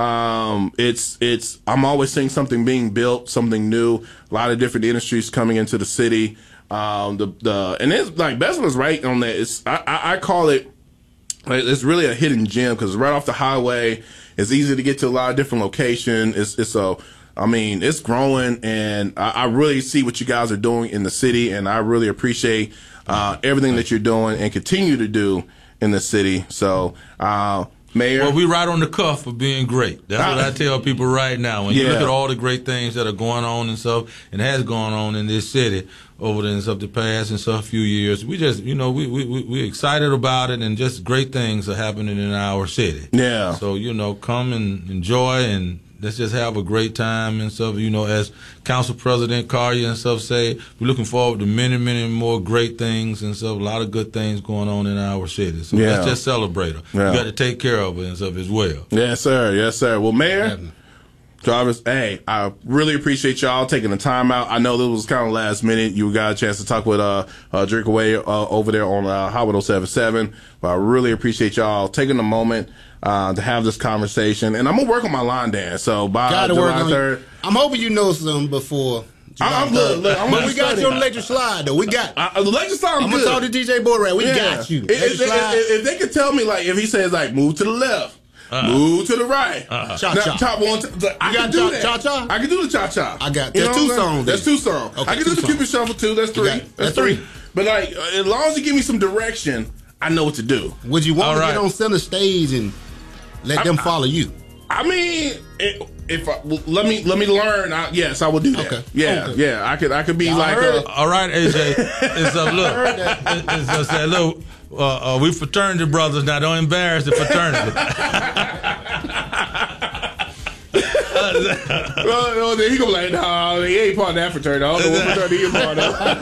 um, it's it's I'm always seeing something being built, something new. A lot of different industries coming into the city. Um, the the and it's like Bessemer's right on that. It's I, I, I call it. like, It's really a hidden gem because right off the highway. It's easy to get to a lot of different locations. It's it's a I mean, it's growing, and I, I really see what you guys are doing in the city, and I really appreciate uh, everything that you're doing and continue to do in the city. So, uh, Mayor. Well, we right on the cuff of being great. That's what I tell people right now. When you Yeah. look at all the great things that are going on and stuff, and has gone on in this city over the, stuff the past and stuff few years, we just, you know, we we we we excited about it, and just great things are happening in our city. Yeah. So you know, come and enjoy, and let's just have a great time and stuff. You know, as Council President Collier and stuff say, we're looking forward to many, many more great things and stuff. A lot of good things going on in our city. So Yeah. let's just celebrate her. Yeah. We got to take care of her and stuff as well. Yes, sir. Yes, sir. Well, Mayor, Jarvis, hey, I really appreciate y'all taking the time out. I know this was kind of last minute. You got a chance to talk with uh, uh Drinkaway uh, over there on uh, Highway oh seven seven. But I really appreciate y'all taking the moment uh, to have this conversation. And I'm gonna work on my line dance. So by Gotta July work on third, I'm hoping you know some before. I- I'm look, look, I'm but gonna we got study. you on the electric slide though. We got. I, the electric slide, I'm, I'm gonna good. talk to D J Borat. We Yeah. got you. If, if, Electric they, slide. if, if they could tell me, like, if he says, like, move to the left, move to the right, Uh-huh. now, Cha-cha. top one, t- I You can got do cha- that. cha-cha? I can do the cha cha. I got- You there's know two what I'm saying? songs That's then. two songs. Okay, I can two do the songs. Cupid Shuffle too. That's You three. got- that's, that's three. three. But like, uh, as long as you give me some direction, I know what to do. Would you want All to right. get on center stage and let them follow you? I mean, it, if I, well, let me let me learn. I, yes, I will do that. Okay. Yeah, okay. yeah. I could I could be Y'all like. Uh, All right, A J. It's a look. It's just that look. Uh, uh, we fraternity brothers now. Don't embarrass the fraternity. well, well, then he gonna be like, no, he ain't part of that fraternity. I don't know what fraternity he part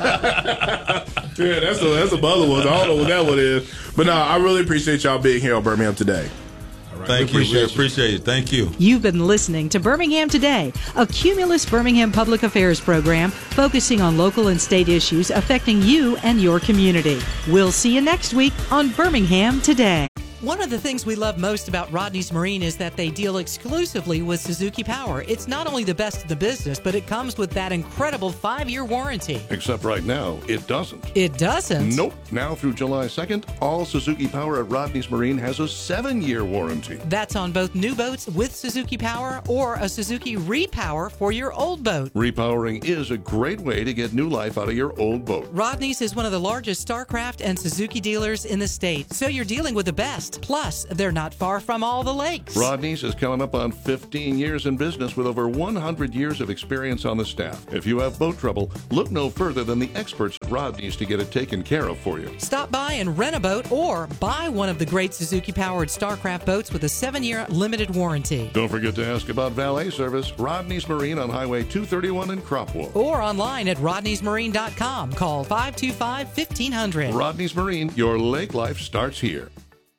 of. Yeah, that's a that's a other one. I don't know what that one is. But no, I really appreciate y'all being here on Birmingham Today. Thank you. We appreciate it. Thank you. You've been listening to Birmingham Today, a Cumulus Birmingham public affairs program focusing on local and state issues affecting you and your community. We'll see you next week on Birmingham Today. One of the things we love most about Rodney's Marine is that they deal exclusively with Suzuki Power. It's not only the best in the business, but it comes with that incredible five-year warranty. Except right now, it doesn't. It doesn't? Nope. Now through July second, all Suzuki Power at Rodney's Marine has a seven-year warranty. That's on both new boats with Suzuki Power or a Suzuki Repower for your old boat. Repowering is a great way to get new life out of your old boat. Rodney's is one of the largest StarCraft and Suzuki dealers in the state, so you're dealing with the best. Plus, they're not far from all the lakes. Rodney's is coming up on fifteen years in business with over one hundred years of experience on the staff. If you have boat trouble, look no further than the experts at Rodney's to get it taken care of for you. Stop by and rent a boat or buy one of the great Suzuki-powered StarCraft boats with a seven-year limited warranty. Don't forget to ask about valet service. Rodney's Marine on Highway two thirty-one in Cropwell. Or online at rodneys marine dot com. Call five two five, fifteen hundred. Rodney's Marine, your lake life starts here.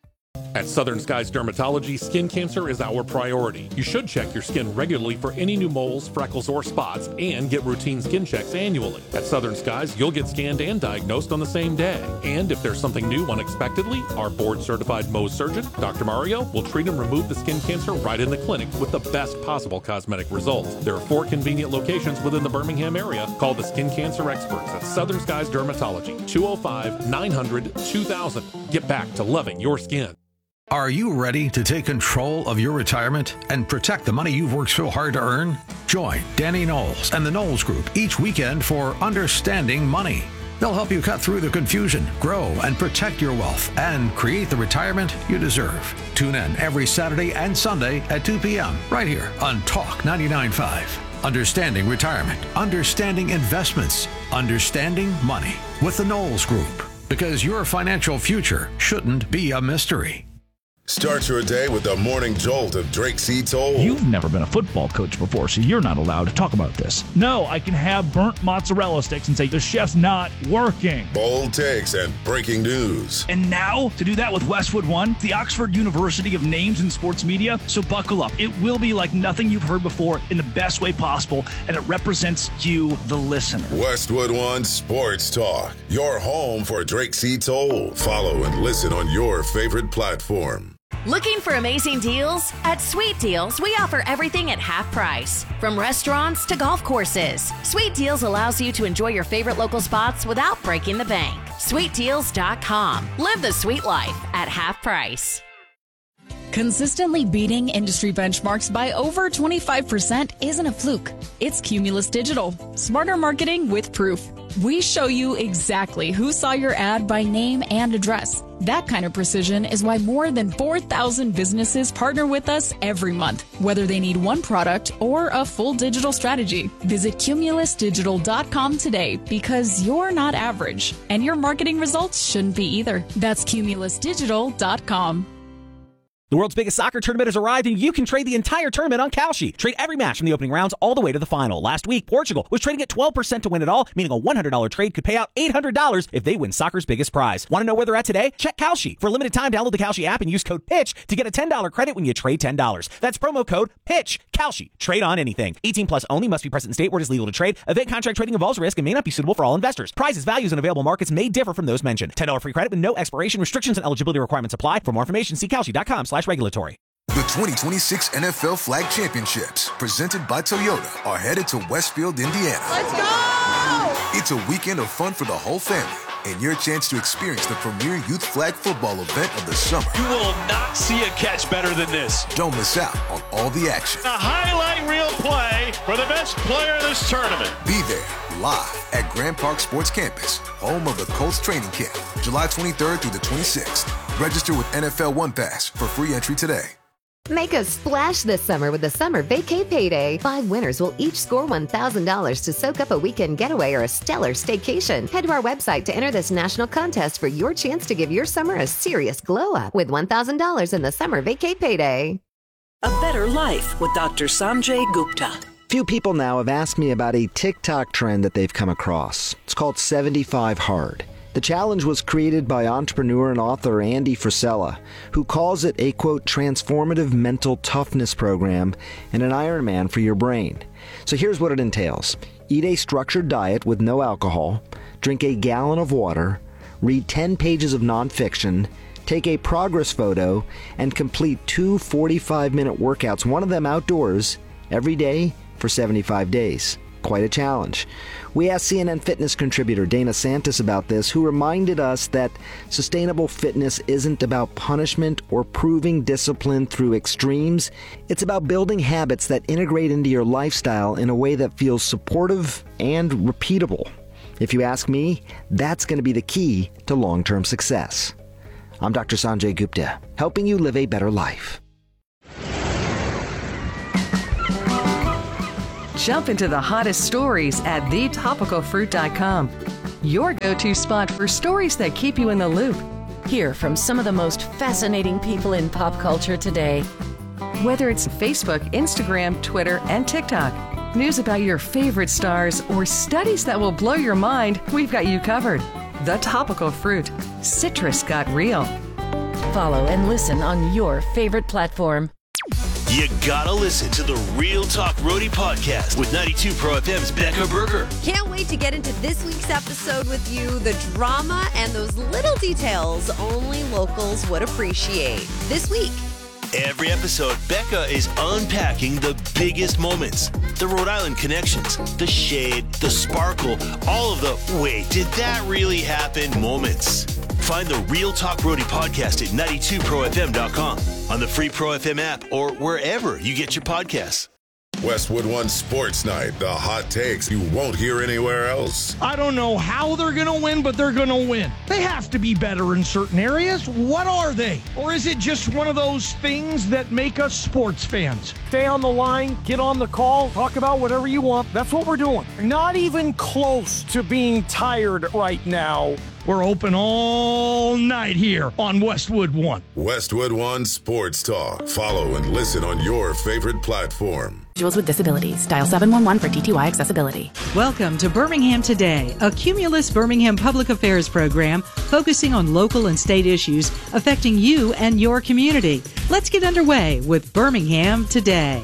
At Southern Skies Dermatology, skin cancer is our priority. You should check your skin regularly for any new moles, freckles, or spots, and get routine skin checks annually. At Southern Skies, you'll get scanned and diagnosed on the same day. And if there's something new unexpectedly, our board-certified Mohs surgeon, Doctor Mario, will treat and remove the skin cancer right in the clinic with the best possible cosmetic results. There are four convenient locations within the Birmingham area. Call the skin cancer experts at Southern Skies Dermatology, two oh five, nine hundred, two thousand. Get back to loving your skin. Are you ready to take control of your retirement and protect the money you've worked so hard to earn? Join Danny Knowles and the Knowles Group each weekend for Understanding Money. They'll help you cut through the confusion, grow and protect your wealth, and create the retirement you deserve. Tune in every Saturday and Sunday at two p.m. right here on Talk ninety-nine point five. Understanding Retirement, Understanding Investments, Understanding Money with the Knowles Group. Because your financial future shouldn't be a mystery. Start your day with the morning jolt of Drake C. Toll. You've never been a football coach before, so you're not allowed to talk about this. No, I can have burnt mozzarella sticks and say the chef's not working. Bold takes and breaking news. And now, to do that with Westwood One, the Oxford University of Names in Sports Media. So buckle up. It will be like nothing you've heard before in the best way possible, and it represents you, the listener. Westwood One Sports Talk, your home for Drake C. Toll. Follow and listen on your favorite platform. Looking for amazing deals? At Sweet Deals, we offer everything at half price. From restaurants to golf courses, Sweet Deals allows you to enjoy your favorite local spots without breaking the bank. sweet deals dot com. Live the sweet life at half price. Consistently beating industry benchmarks by over twenty-five percent isn't a fluke. It's Cumulus Digital. Smarter marketing with proof. We show you exactly who saw your ad by name and address. That kind of precision is why more than four thousand businesses partner with us every month, whether they need one product or a full digital strategy. Visit cumulus digital dot com today because you're not average, and your marketing results shouldn't be either. That's cumulus digital dot com. The world's biggest soccer tournament has arrived, and you can trade the entire tournament on Kalshi. Trade every match from the opening rounds all the way to the final. Last week, Portugal was trading at twelve percent to win it all, meaning a one hundred dollars trade could pay out eight hundred dollars if they win soccer's biggest prize. Want to know where they're at today? Check Kalshi. For a limited time, download the Kalshi app and use code PITCH to get a ten dollars credit when you trade ten dollars. That's promo code PITCH. Kalshi. Trade on anything. eighteen plus only. Must be present in state where it is legal to trade. Event contract trading involves risk and may not be suitable for all investors. Prizes, values, and available markets may differ from those mentioned. ten dollars free credit with no expiration. Restrictions and eligibility requirements apply. For more information, see kalshi dot com slash regulatory. The twenty twenty-six N F L Flag Championships, presented by Toyota, are headed to Westfield, Indiana. Let's go! It's a weekend of fun for the whole family and your chance to experience the premier youth flag football event of the summer. You will not see a catch better than this. Don't miss out on all the action. A highlight reel play for the best player in this tournament. Be there live at Grand Park Sports Campus, home of the Colts training camp, July twenty-third through the twenty-sixth. Register with N F L One Pass for free entry today. Make a splash this summer with the Summer Vacay Payday. Five winners will each score one thousand dollars to soak up a weekend getaway or a stellar staycation. Head to our website to enter this national contest for your chance to give your summer a serious glow up with one thousand dollars in the Summer Vacay Payday. A Better Life with Doctor Sanjay Gupta. Few people now have asked me about a TikTok trend that they've come across. It's called seventy-five hard. The challenge was created by entrepreneur and author Andy Frisella, who calls it a, quote, transformative mental toughness program and an Ironman for your brain. So here's what it entails. Eat a structured diet with no alcohol, drink a gallon of water, read ten pages of nonfiction, take a progress photo, and complete two forty-five minute workouts, one of them outdoors, every day for seventy-five days. Quite a challenge. We asked C N N Fitness contributor Dana Santis about this, who reminded us that sustainable fitness isn't about punishment or proving discipline through extremes. It's about building habits that integrate into your lifestyle in a way that feels supportive and repeatable. If you ask me, that's going to be the key to long-term success. I'm Doctor Sanjay Gupta, helping you live a better life. Jump into the hottest stories at the topical fruit dot com. Your go-to spot for stories that keep you in the loop. Hear from some of the most fascinating people in pop culture today. Whether it's Facebook, Instagram, Twitter, and TikTok, news about your favorite stars, or studies that will blow your mind, we've got you covered. The Topical Fruit. Citrus got real. Follow and listen on your favorite platform. You gotta listen to the Real Talk Roadie podcast with ninety-two Pro F M's Becca Berger. Can't wait to get into this week's episode with you. The drama and those little details only locals would appreciate. This week. Every episode, Becca is unpacking the biggest moments, the Rhode Island connections, the shade, the sparkle, all of the wait, did that really happen moments. Find the Real Talk Roadie podcast at ninety-two pro f m dot com, on the free Pro F M app, or wherever you get your podcasts. Westwood One Sports Night, the hot takes you won't hear anywhere else. I don't know how they're going to win, but they're going to win. They have to be better in certain areas. What are they? Or is it just one of those things that make us sports fans? Stay on the line, get on the call, talk about whatever you want. That's what we're doing. Not even close to being tired right now. We're open all night here on Westwood One. Westwood One Sports Talk. Follow and listen on your favorite platform. Individuals with disabilities. Dial seven one one for T T Y accessibility. Welcome to Birmingham Today, a Cumulus Birmingham public affairs program focusing on local and state issues affecting you and your community. Let's get underway with Birmingham Today.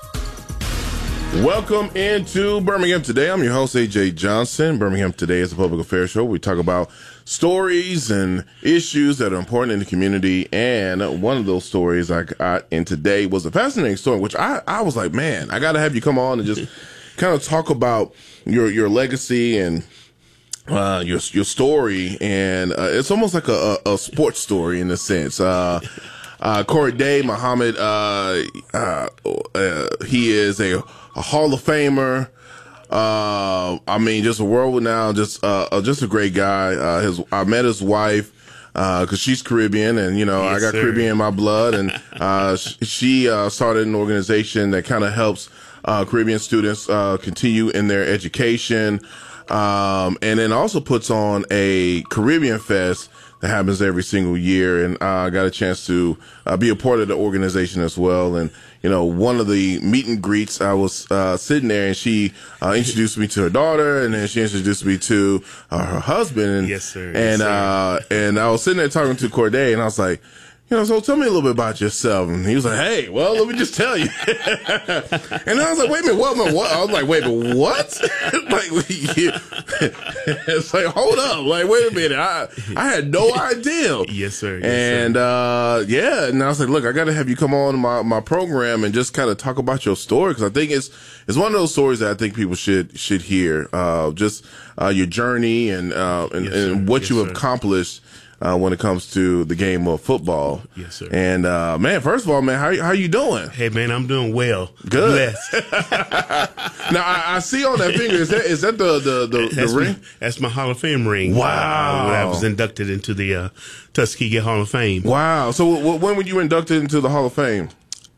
Welcome into Birmingham Today. I'm your host, A J Johnson. Birmingham Today is a public affairs show. We talk about stories and issues that are important in the community. And one of those stories I got in today was a fascinating story, which I, I was like, man, I got to have you come on and just kind of talk about your, your legacy and uh, your, your story. And uh, it's almost like a, a, a sports story in a sense. Uh, uh, Corey Day, Muhammad, uh, uh, uh, he is a A Hall of Famer. Uh, I mean, just a world now, just, uh, just a great guy. Uh, his, I met his wife, uh, cause she's Caribbean and, you know, yes, I got sir. Caribbean in my blood. And, uh, she, uh, started an organization that kind of helps, uh, Caribbean students, uh, continue in their education. Um, and then also puts on a Caribbean Fest that happens every single year. And uh, I got a chance to uh, be a part of the organization as well. And, you know, one of the meet and greets, I was uh, sitting there and she uh, introduced me to her daughter, and then she introduced me to uh, her husband. And, yes, sir. And, yes, sir. Uh, and I was sitting there talking to Corday, and I was like, you know, so tell me a little bit about yourself. And he was like, hey, well, let me just tell you. And I was like, wait a minute, what? what? I was like, wait a minute, what? Like, it's like, hold up. Like, wait a minute. I I had no idea. Yes, sir. Yes, and, sir. uh, yeah. And I was like, look, I got to have you come on my, my program and just kind of talk about your story. Cause I think it's, it's one of those stories that I think people should, should hear. Uh, just, uh, your journey and, uh, and, yes, and what yes, you have sir. accomplished. Uh, when it comes to the game of football. Yes, sir. And, uh, man, first of all, man, how, how you doing? Hey, man, I'm doing well. Good. Now, I, I see on that finger, is that, is that the, the, the, that's the ring? My, that's my Hall of Fame ring. Wow. Uh, when I was inducted into the, uh, Tuskegee Hall of Fame. Wow. So w- when were you inducted into the Hall of Fame?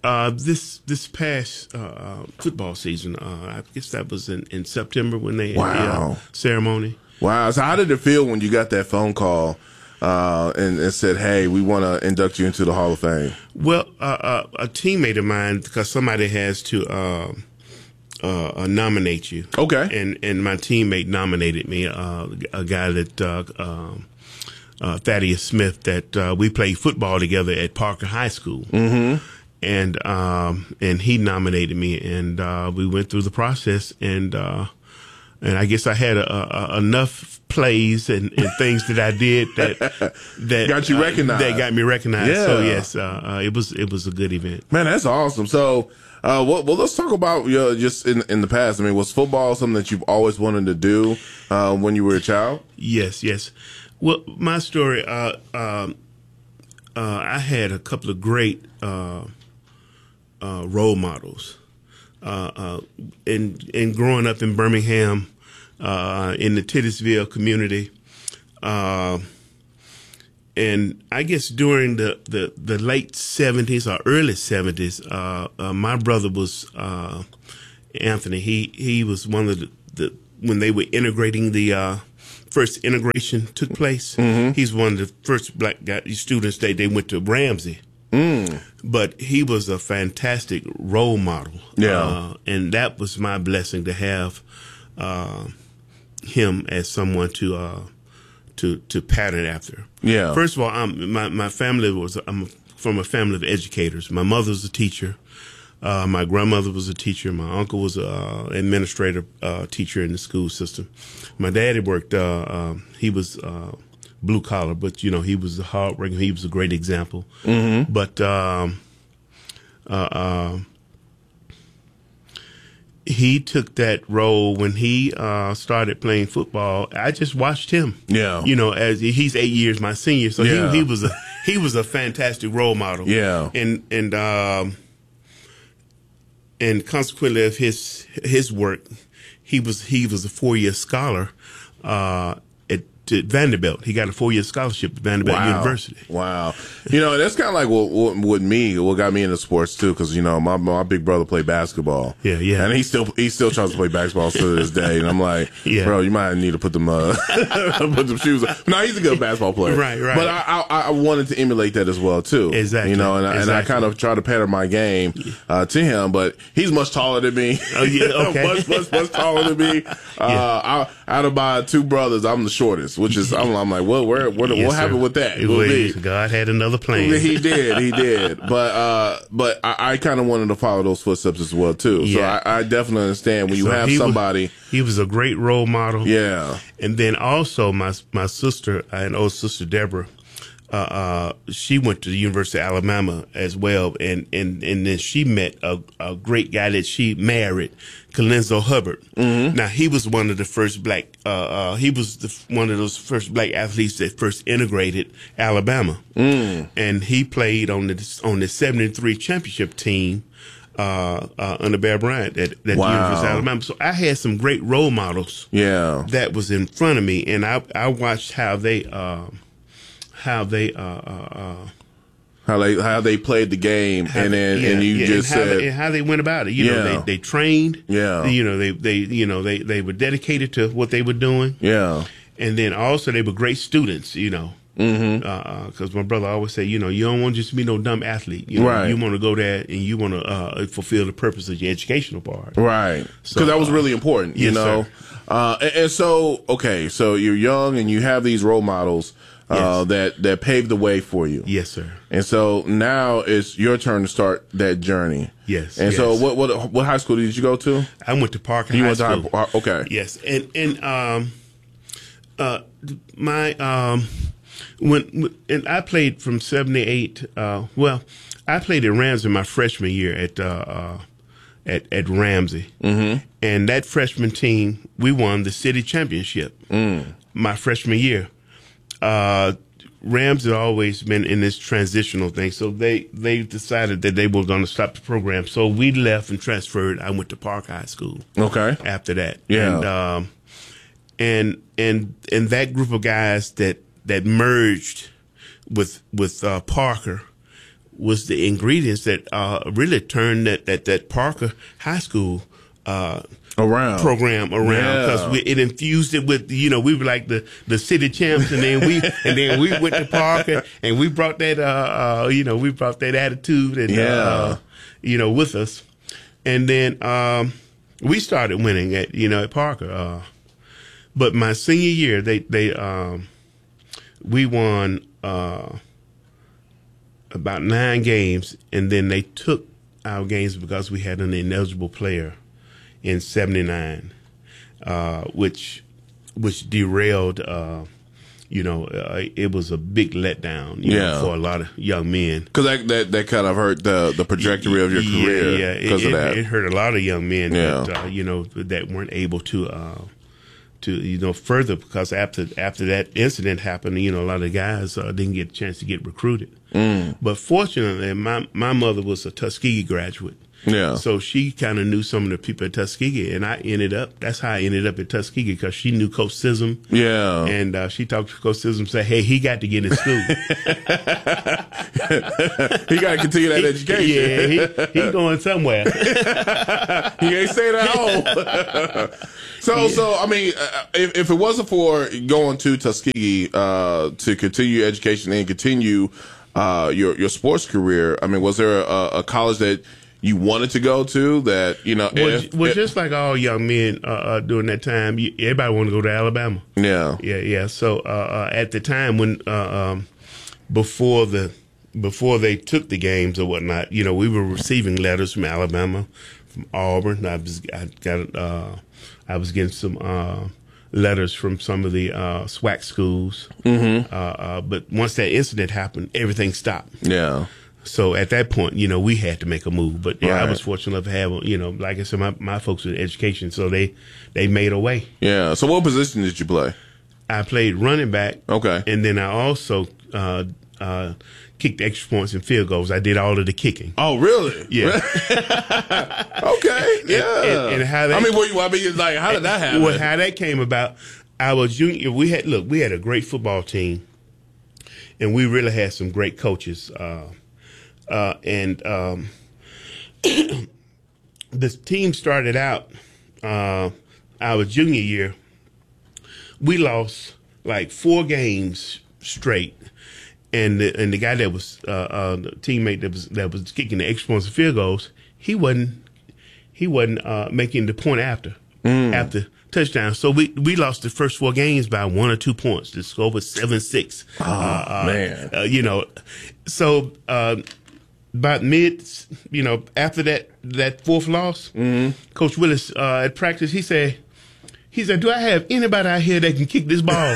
Uh, this this past uh, football season, uh, I guess that was in, in September when they wow. had the uh, ceremony. Wow. So how did it feel when you got that phone call uh, and, and said, hey, we want to induct you into the Hall of Fame? Well, uh, uh, a teammate of mine, because somebody has to uh, uh, nominate you. Okay. And, and my teammate nominated me, uh, a guy that uh, um, uh, Thaddeus Smith, that uh, we played football together at Parker High School. Mm-hmm. And um, and he nominated me, and uh, we went through the process, and uh, and I guess I had a, a, enough plays and, and things that I did that that got you recognized. Uh, that got me recognized. Yeah. So yes, uh, uh, it was it was a good event. Man, that's awesome. So, uh, well, well, let's talk about you know, just in in the past. I mean, was football something that you've always wanted to do uh, when you were a child? Yes, yes. Well, my story. Uh, um, uh, I had a couple of great. Uh, Uh, role models. Uh, uh, in, in growing up in Birmingham, uh, in the Titusville community, uh, and I guess during the, the, the late seventies or early seventies, uh, uh, my brother was, uh, Anthony. He, he was one of the, the when they were integrating the, uh, first integration took place. Mm-hmm. He's one of the first black guy, students that they went to Ramsey. Mm. But he was a fantastic role model. Yeah. Uh, and that was my blessing to have uh, him as someone to uh, to to pattern after. Yeah. First of all, I'm, my my family was I'm from a family of educators. My mother was a teacher. Uh, my grandmother was a teacher. My uncle was an uh, administrative uh, teacher in the school system. My daddy worked. Uh, uh, he was. Uh, blue collar, but you know, he was a hard worker. He was a great example. Mm-hmm. But um, uh, uh, he took that role when he uh, started playing football. I just watched him. Yeah, you know, as he's eight years my senior, so yeah. he, he was a he was a fantastic role model. Yeah, and and um, and consequently of his his work, he was he was a four year scholar. Uh, To Vanderbilt. He got a four-year scholarship at Vanderbilt wow. University. Wow. You know, that's kind of like what, what, what me, what got me into sports too, because, you know, my my big brother played basketball. Yeah, yeah. And he still he still tries to play basketball to this day. And I'm like, yeah. bro, you might need to put them, uh, put them shoes on. No, he's a good basketball player. Right, right. But I, I, I wanted to emulate that as well too. Exactly. You know, and, exactly. and I kind of try to pattern my game uh, to him, but he's much taller than me. Oh, yeah, okay. much, much, much taller than me. Uh, yeah. I, out of my two brothers, I'm the shortest, which is, I'm, I'm like, well, where, where, yes, what happened sir. with that? Well, God had another plan. He did, he did. But uh, but I, I kind of wanted to follow those footsteps as well too. Yeah. So I, I definitely understand when you so have he somebody. Was, he was a great role model. Yeah. And then also my my sister and old sister Deborah, uh, uh, she went to the University of Alabama as well, and and and then she met a, a great guy that she married, Colenso Hubbard. Mm-hmm. Now he was one of the first black. Uh, uh, he was the, one of those first black athletes that first integrated Alabama, mm. and he played on the on the seventy-three championship team uh, uh, under Bear Bryant at, at wow. the University of Alabama. So I had some great role models. Yeah, that was in front of me, and I I watched how they uh, how they uh, uh, uh, how they how they played the game, how, and then yeah, and you yeah, just and how, said they, and how they went about it. You yeah. know, they they trained. Yeah, you know they they you know they they were dedicated to what they were doing. Yeah, and then also they were great students. You know. Mm-hmm. Because uh, my brother always say, you know, you don't want to just be no dumb athlete. You know, right. You want to go there and you want to uh, fulfill the purpose of your educational part. Right. Because So, that was uh, really important, you yes, know. Uh, and, and so, okay, so you're young and you have these role models uh, Yes. that that paved the way for you. Yes, sir. And so now it's your turn to start that journey. Yes. And yes. so, what what what high school did you go to? I went to Parker You High went to School. high, okay. Yes, and and um, uh, my um. When and I played from seventy-eight. Uh, well, I played at Ramsey my freshman year at uh, uh, at at Ramsey, mm-hmm. and that freshman team we won the city championship mm. my freshman year. Uh, Rams had always been in this transitional thing, so they they decided that they were going to stop the program. So we left and transferred. I went to Park High School. Okay. After that, Yeah. and um, and and and that group of guys that. that merged with with uh, Parker was the ingredients that uh, really turned that, that, that Parker High School uh, around program around, because yeah. it infused it with, you know, we were like the, the city champs, and then we and then we went to Parker and we brought that uh, uh you know we brought that attitude and yeah. uh, you know with us, and then um, we started winning at you know at Parker. Uh, but my senior year, they they um, we won uh, about nine games, and then they took our games because we had an ineligible player in seventy-nine, uh, which which derailed, uh, you know, uh, it was a big letdown you yeah. know, for a lot of young men. Because that, that, that kind of hurt the, the trajectory of your career. Yeah, yeah. because it, of that. It hurt a lot of young men, yeah. that, uh, you know, that weren't able to, uh, to you know, further, because after after that incident happened, you know, a lot of the guys uh, didn't get a chance to get recruited. Mm. But fortunately, my, my mother was a Tuskegee graduate. Yeah. So she kind of knew some of the people at Tuskegee, and I ended up, that's how I ended up at Tuskegee, because she knew Coach Sism. Yeah. And uh, she talked to Coach Sism and said, hey, he got to get in school. He got to continue that education. Yeah, he, he going somewhere. He ain't staying at home. so, yeah. so I mean, uh, if, if it wasn't for going to Tuskegee uh, to continue your education and continue uh, your, your sports career, I mean, was there a, a college that you wanted to go to that, you know? Well, if, well if, just like all young men uh, uh, during that time, you, everybody wanted to go to Alabama. Yeah. Yeah, yeah. So uh, uh, at the time when, uh, um, before the, before they took the games or whatnot, you know, we were receiving letters from Alabama, from Auburn. I was, I got, uh, I was getting some, uh, letters from some of the, uh, SWAC schools. Mm-hmm. Uh, uh, but once that incident happened, everything stopped. Yeah. So at that point, you know, we had to make a move. But yeah, right. I was fortunate enough to have, you know, like I said, my, my folks were in education, so they, they made a way. Yeah. So what position did you play? I played running back. Okay. And then I also uh, uh, kicked extra points and field goals. I did all of the kicking. Oh, really? Yeah. Okay. Yeah. And, and, and how that, I mean, what you, I mean, like, how did that happen? Well, how that came about, I was junior. We had, look, we had a great football team, and we really had some great coaches. Uh, Uh, and um, the team started out uh, our junior year. We lost like four games straight, and the, and the guy that was uh, uh, the teammate that was that was kicking the extra points and field goals, he wasn't he wasn't uh, making the point after mm. after touchdown. So we we lost the first four games by one or two points. The score was seven six. Oh uh, man, uh, you know, so. Uh, About mid, you know, after that that fourth loss, mm-hmm. Coach Willis uh, at practice, he said, he said, "Do I have anybody out here that can kick this ball?"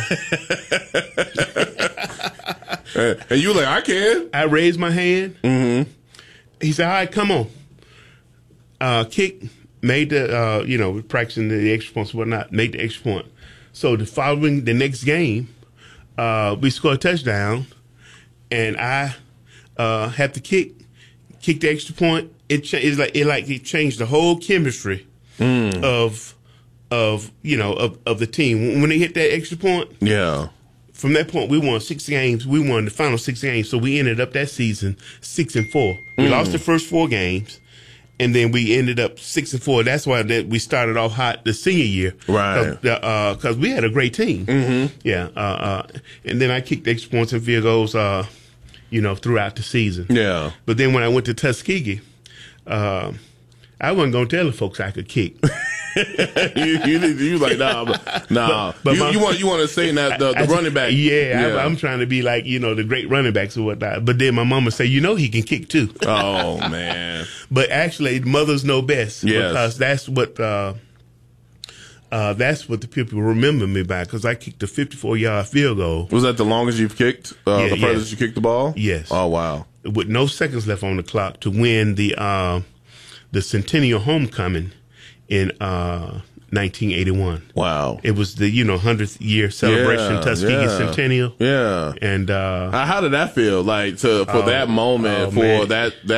And you were like, "I can." I raised my hand. Mm-hmm. He said, "All right, come on, uh, kick." Made the, uh, you know, practicing the extra points and whatnot. Made the extra point. So the following the next game, uh, we scored a touchdown, and I uh, had to kick. Kick the extra point. It cha- it's like it like it changed the whole chemistry mm. of of you know of, of the team when they hit that extra point. Yeah. From that point, we won six games. We won the final six games, so we ended up that season six and four. We mm. lost the first four games, and then we ended up six and four. That's why that we started off hot the senior year, right? Because uh, we had a great team. Mm-hmm. Yeah. Uh, uh, and then I kicked extra points and field goals. Uh, you know, throughout the season. Yeah. But then when I went to Tuskegee, uh, I wasn't going to tell the folks I could kick. you, you, you like, nah, nah. But, but you, my, you want you want to say that the, the I, running back. Yeah, yeah. I, I'm trying to be like, you know, the great running backs or whatnot. But then my mama say, you know, he can kick too. Oh, man. But actually, mothers know best. Yes. Because that's what... Uh, Uh, that's what the people remember me by, because I kicked a fifty-four yard field goal. Was that the longest you've kicked? Uh, yeah, the furthest yes. you kicked the ball? Yes. Oh, wow. With no seconds left on the clock to win the uh, the Centennial Homecoming in uh, nineteen eighty-one. Wow. It was the, you know, hundredth year celebration, yeah, Tuskegee yeah. Centennial. Yeah. And uh, how did that feel? Like, to for uh, that moment, oh, for man. that that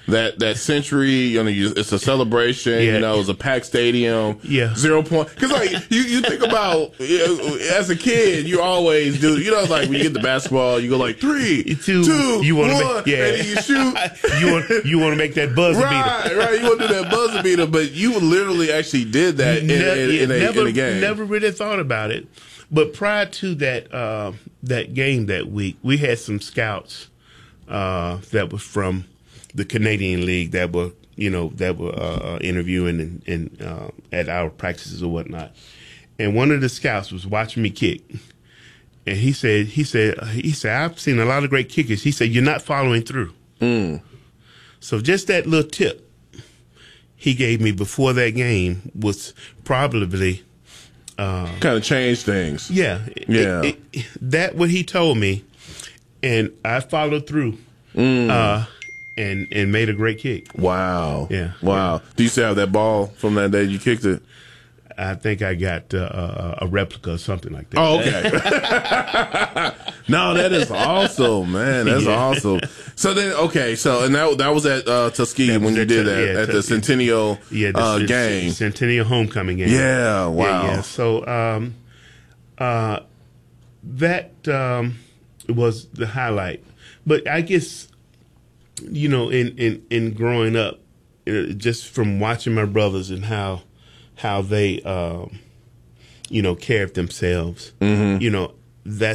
that that century, you know, you, it's a celebration. Yeah. You know, it's a packed stadium. Yeah, zero point. Because like you, you think about you know, as a kid, you always do. You know, like when you get the basketball, you go like three, two, two you one, make, yeah, and then you shoot. you want you want to make that buzzer right, beater, right? You want to do that buzzer beater, but you literally actually did that in, ne- in, in, a, never, in a game. Never really thought about it. But prior to that uh, that game that week, we had some scouts uh, that were from the Canadian League that were, you know, that were uh, interviewing and, and uh, at our practices or whatnot. And one of the scouts was watching me kick, and he said, he said, he said, I've seen a lot of great kickers. He said, you're not following through. Mm. So just that little tip he gave me before that game was probably uh, kind of changed things. Yeah, yeah. It, it, that what he told me, and I followed through. Mm. Uh, And and made a great kick. Wow. Yeah. Wow. Yeah. Do you still have that ball from that day you kicked it? I think I got uh, a replica or something like that. Oh, okay. No, that is awesome, man. That's yeah. awesome. So then, okay, so and that that was at uh, Tuskegee when you did that yeah, at the Centennial yeah, the uh, c- game, Centennial homecoming game. Yeah. Wow. Yeah. yeah. So um, uh, that um, was the highlight, but I guess. You know, in, in, in growing up, uh, just from watching my brothers and how how they, um, you know, care of themselves, mm-hmm. you know, that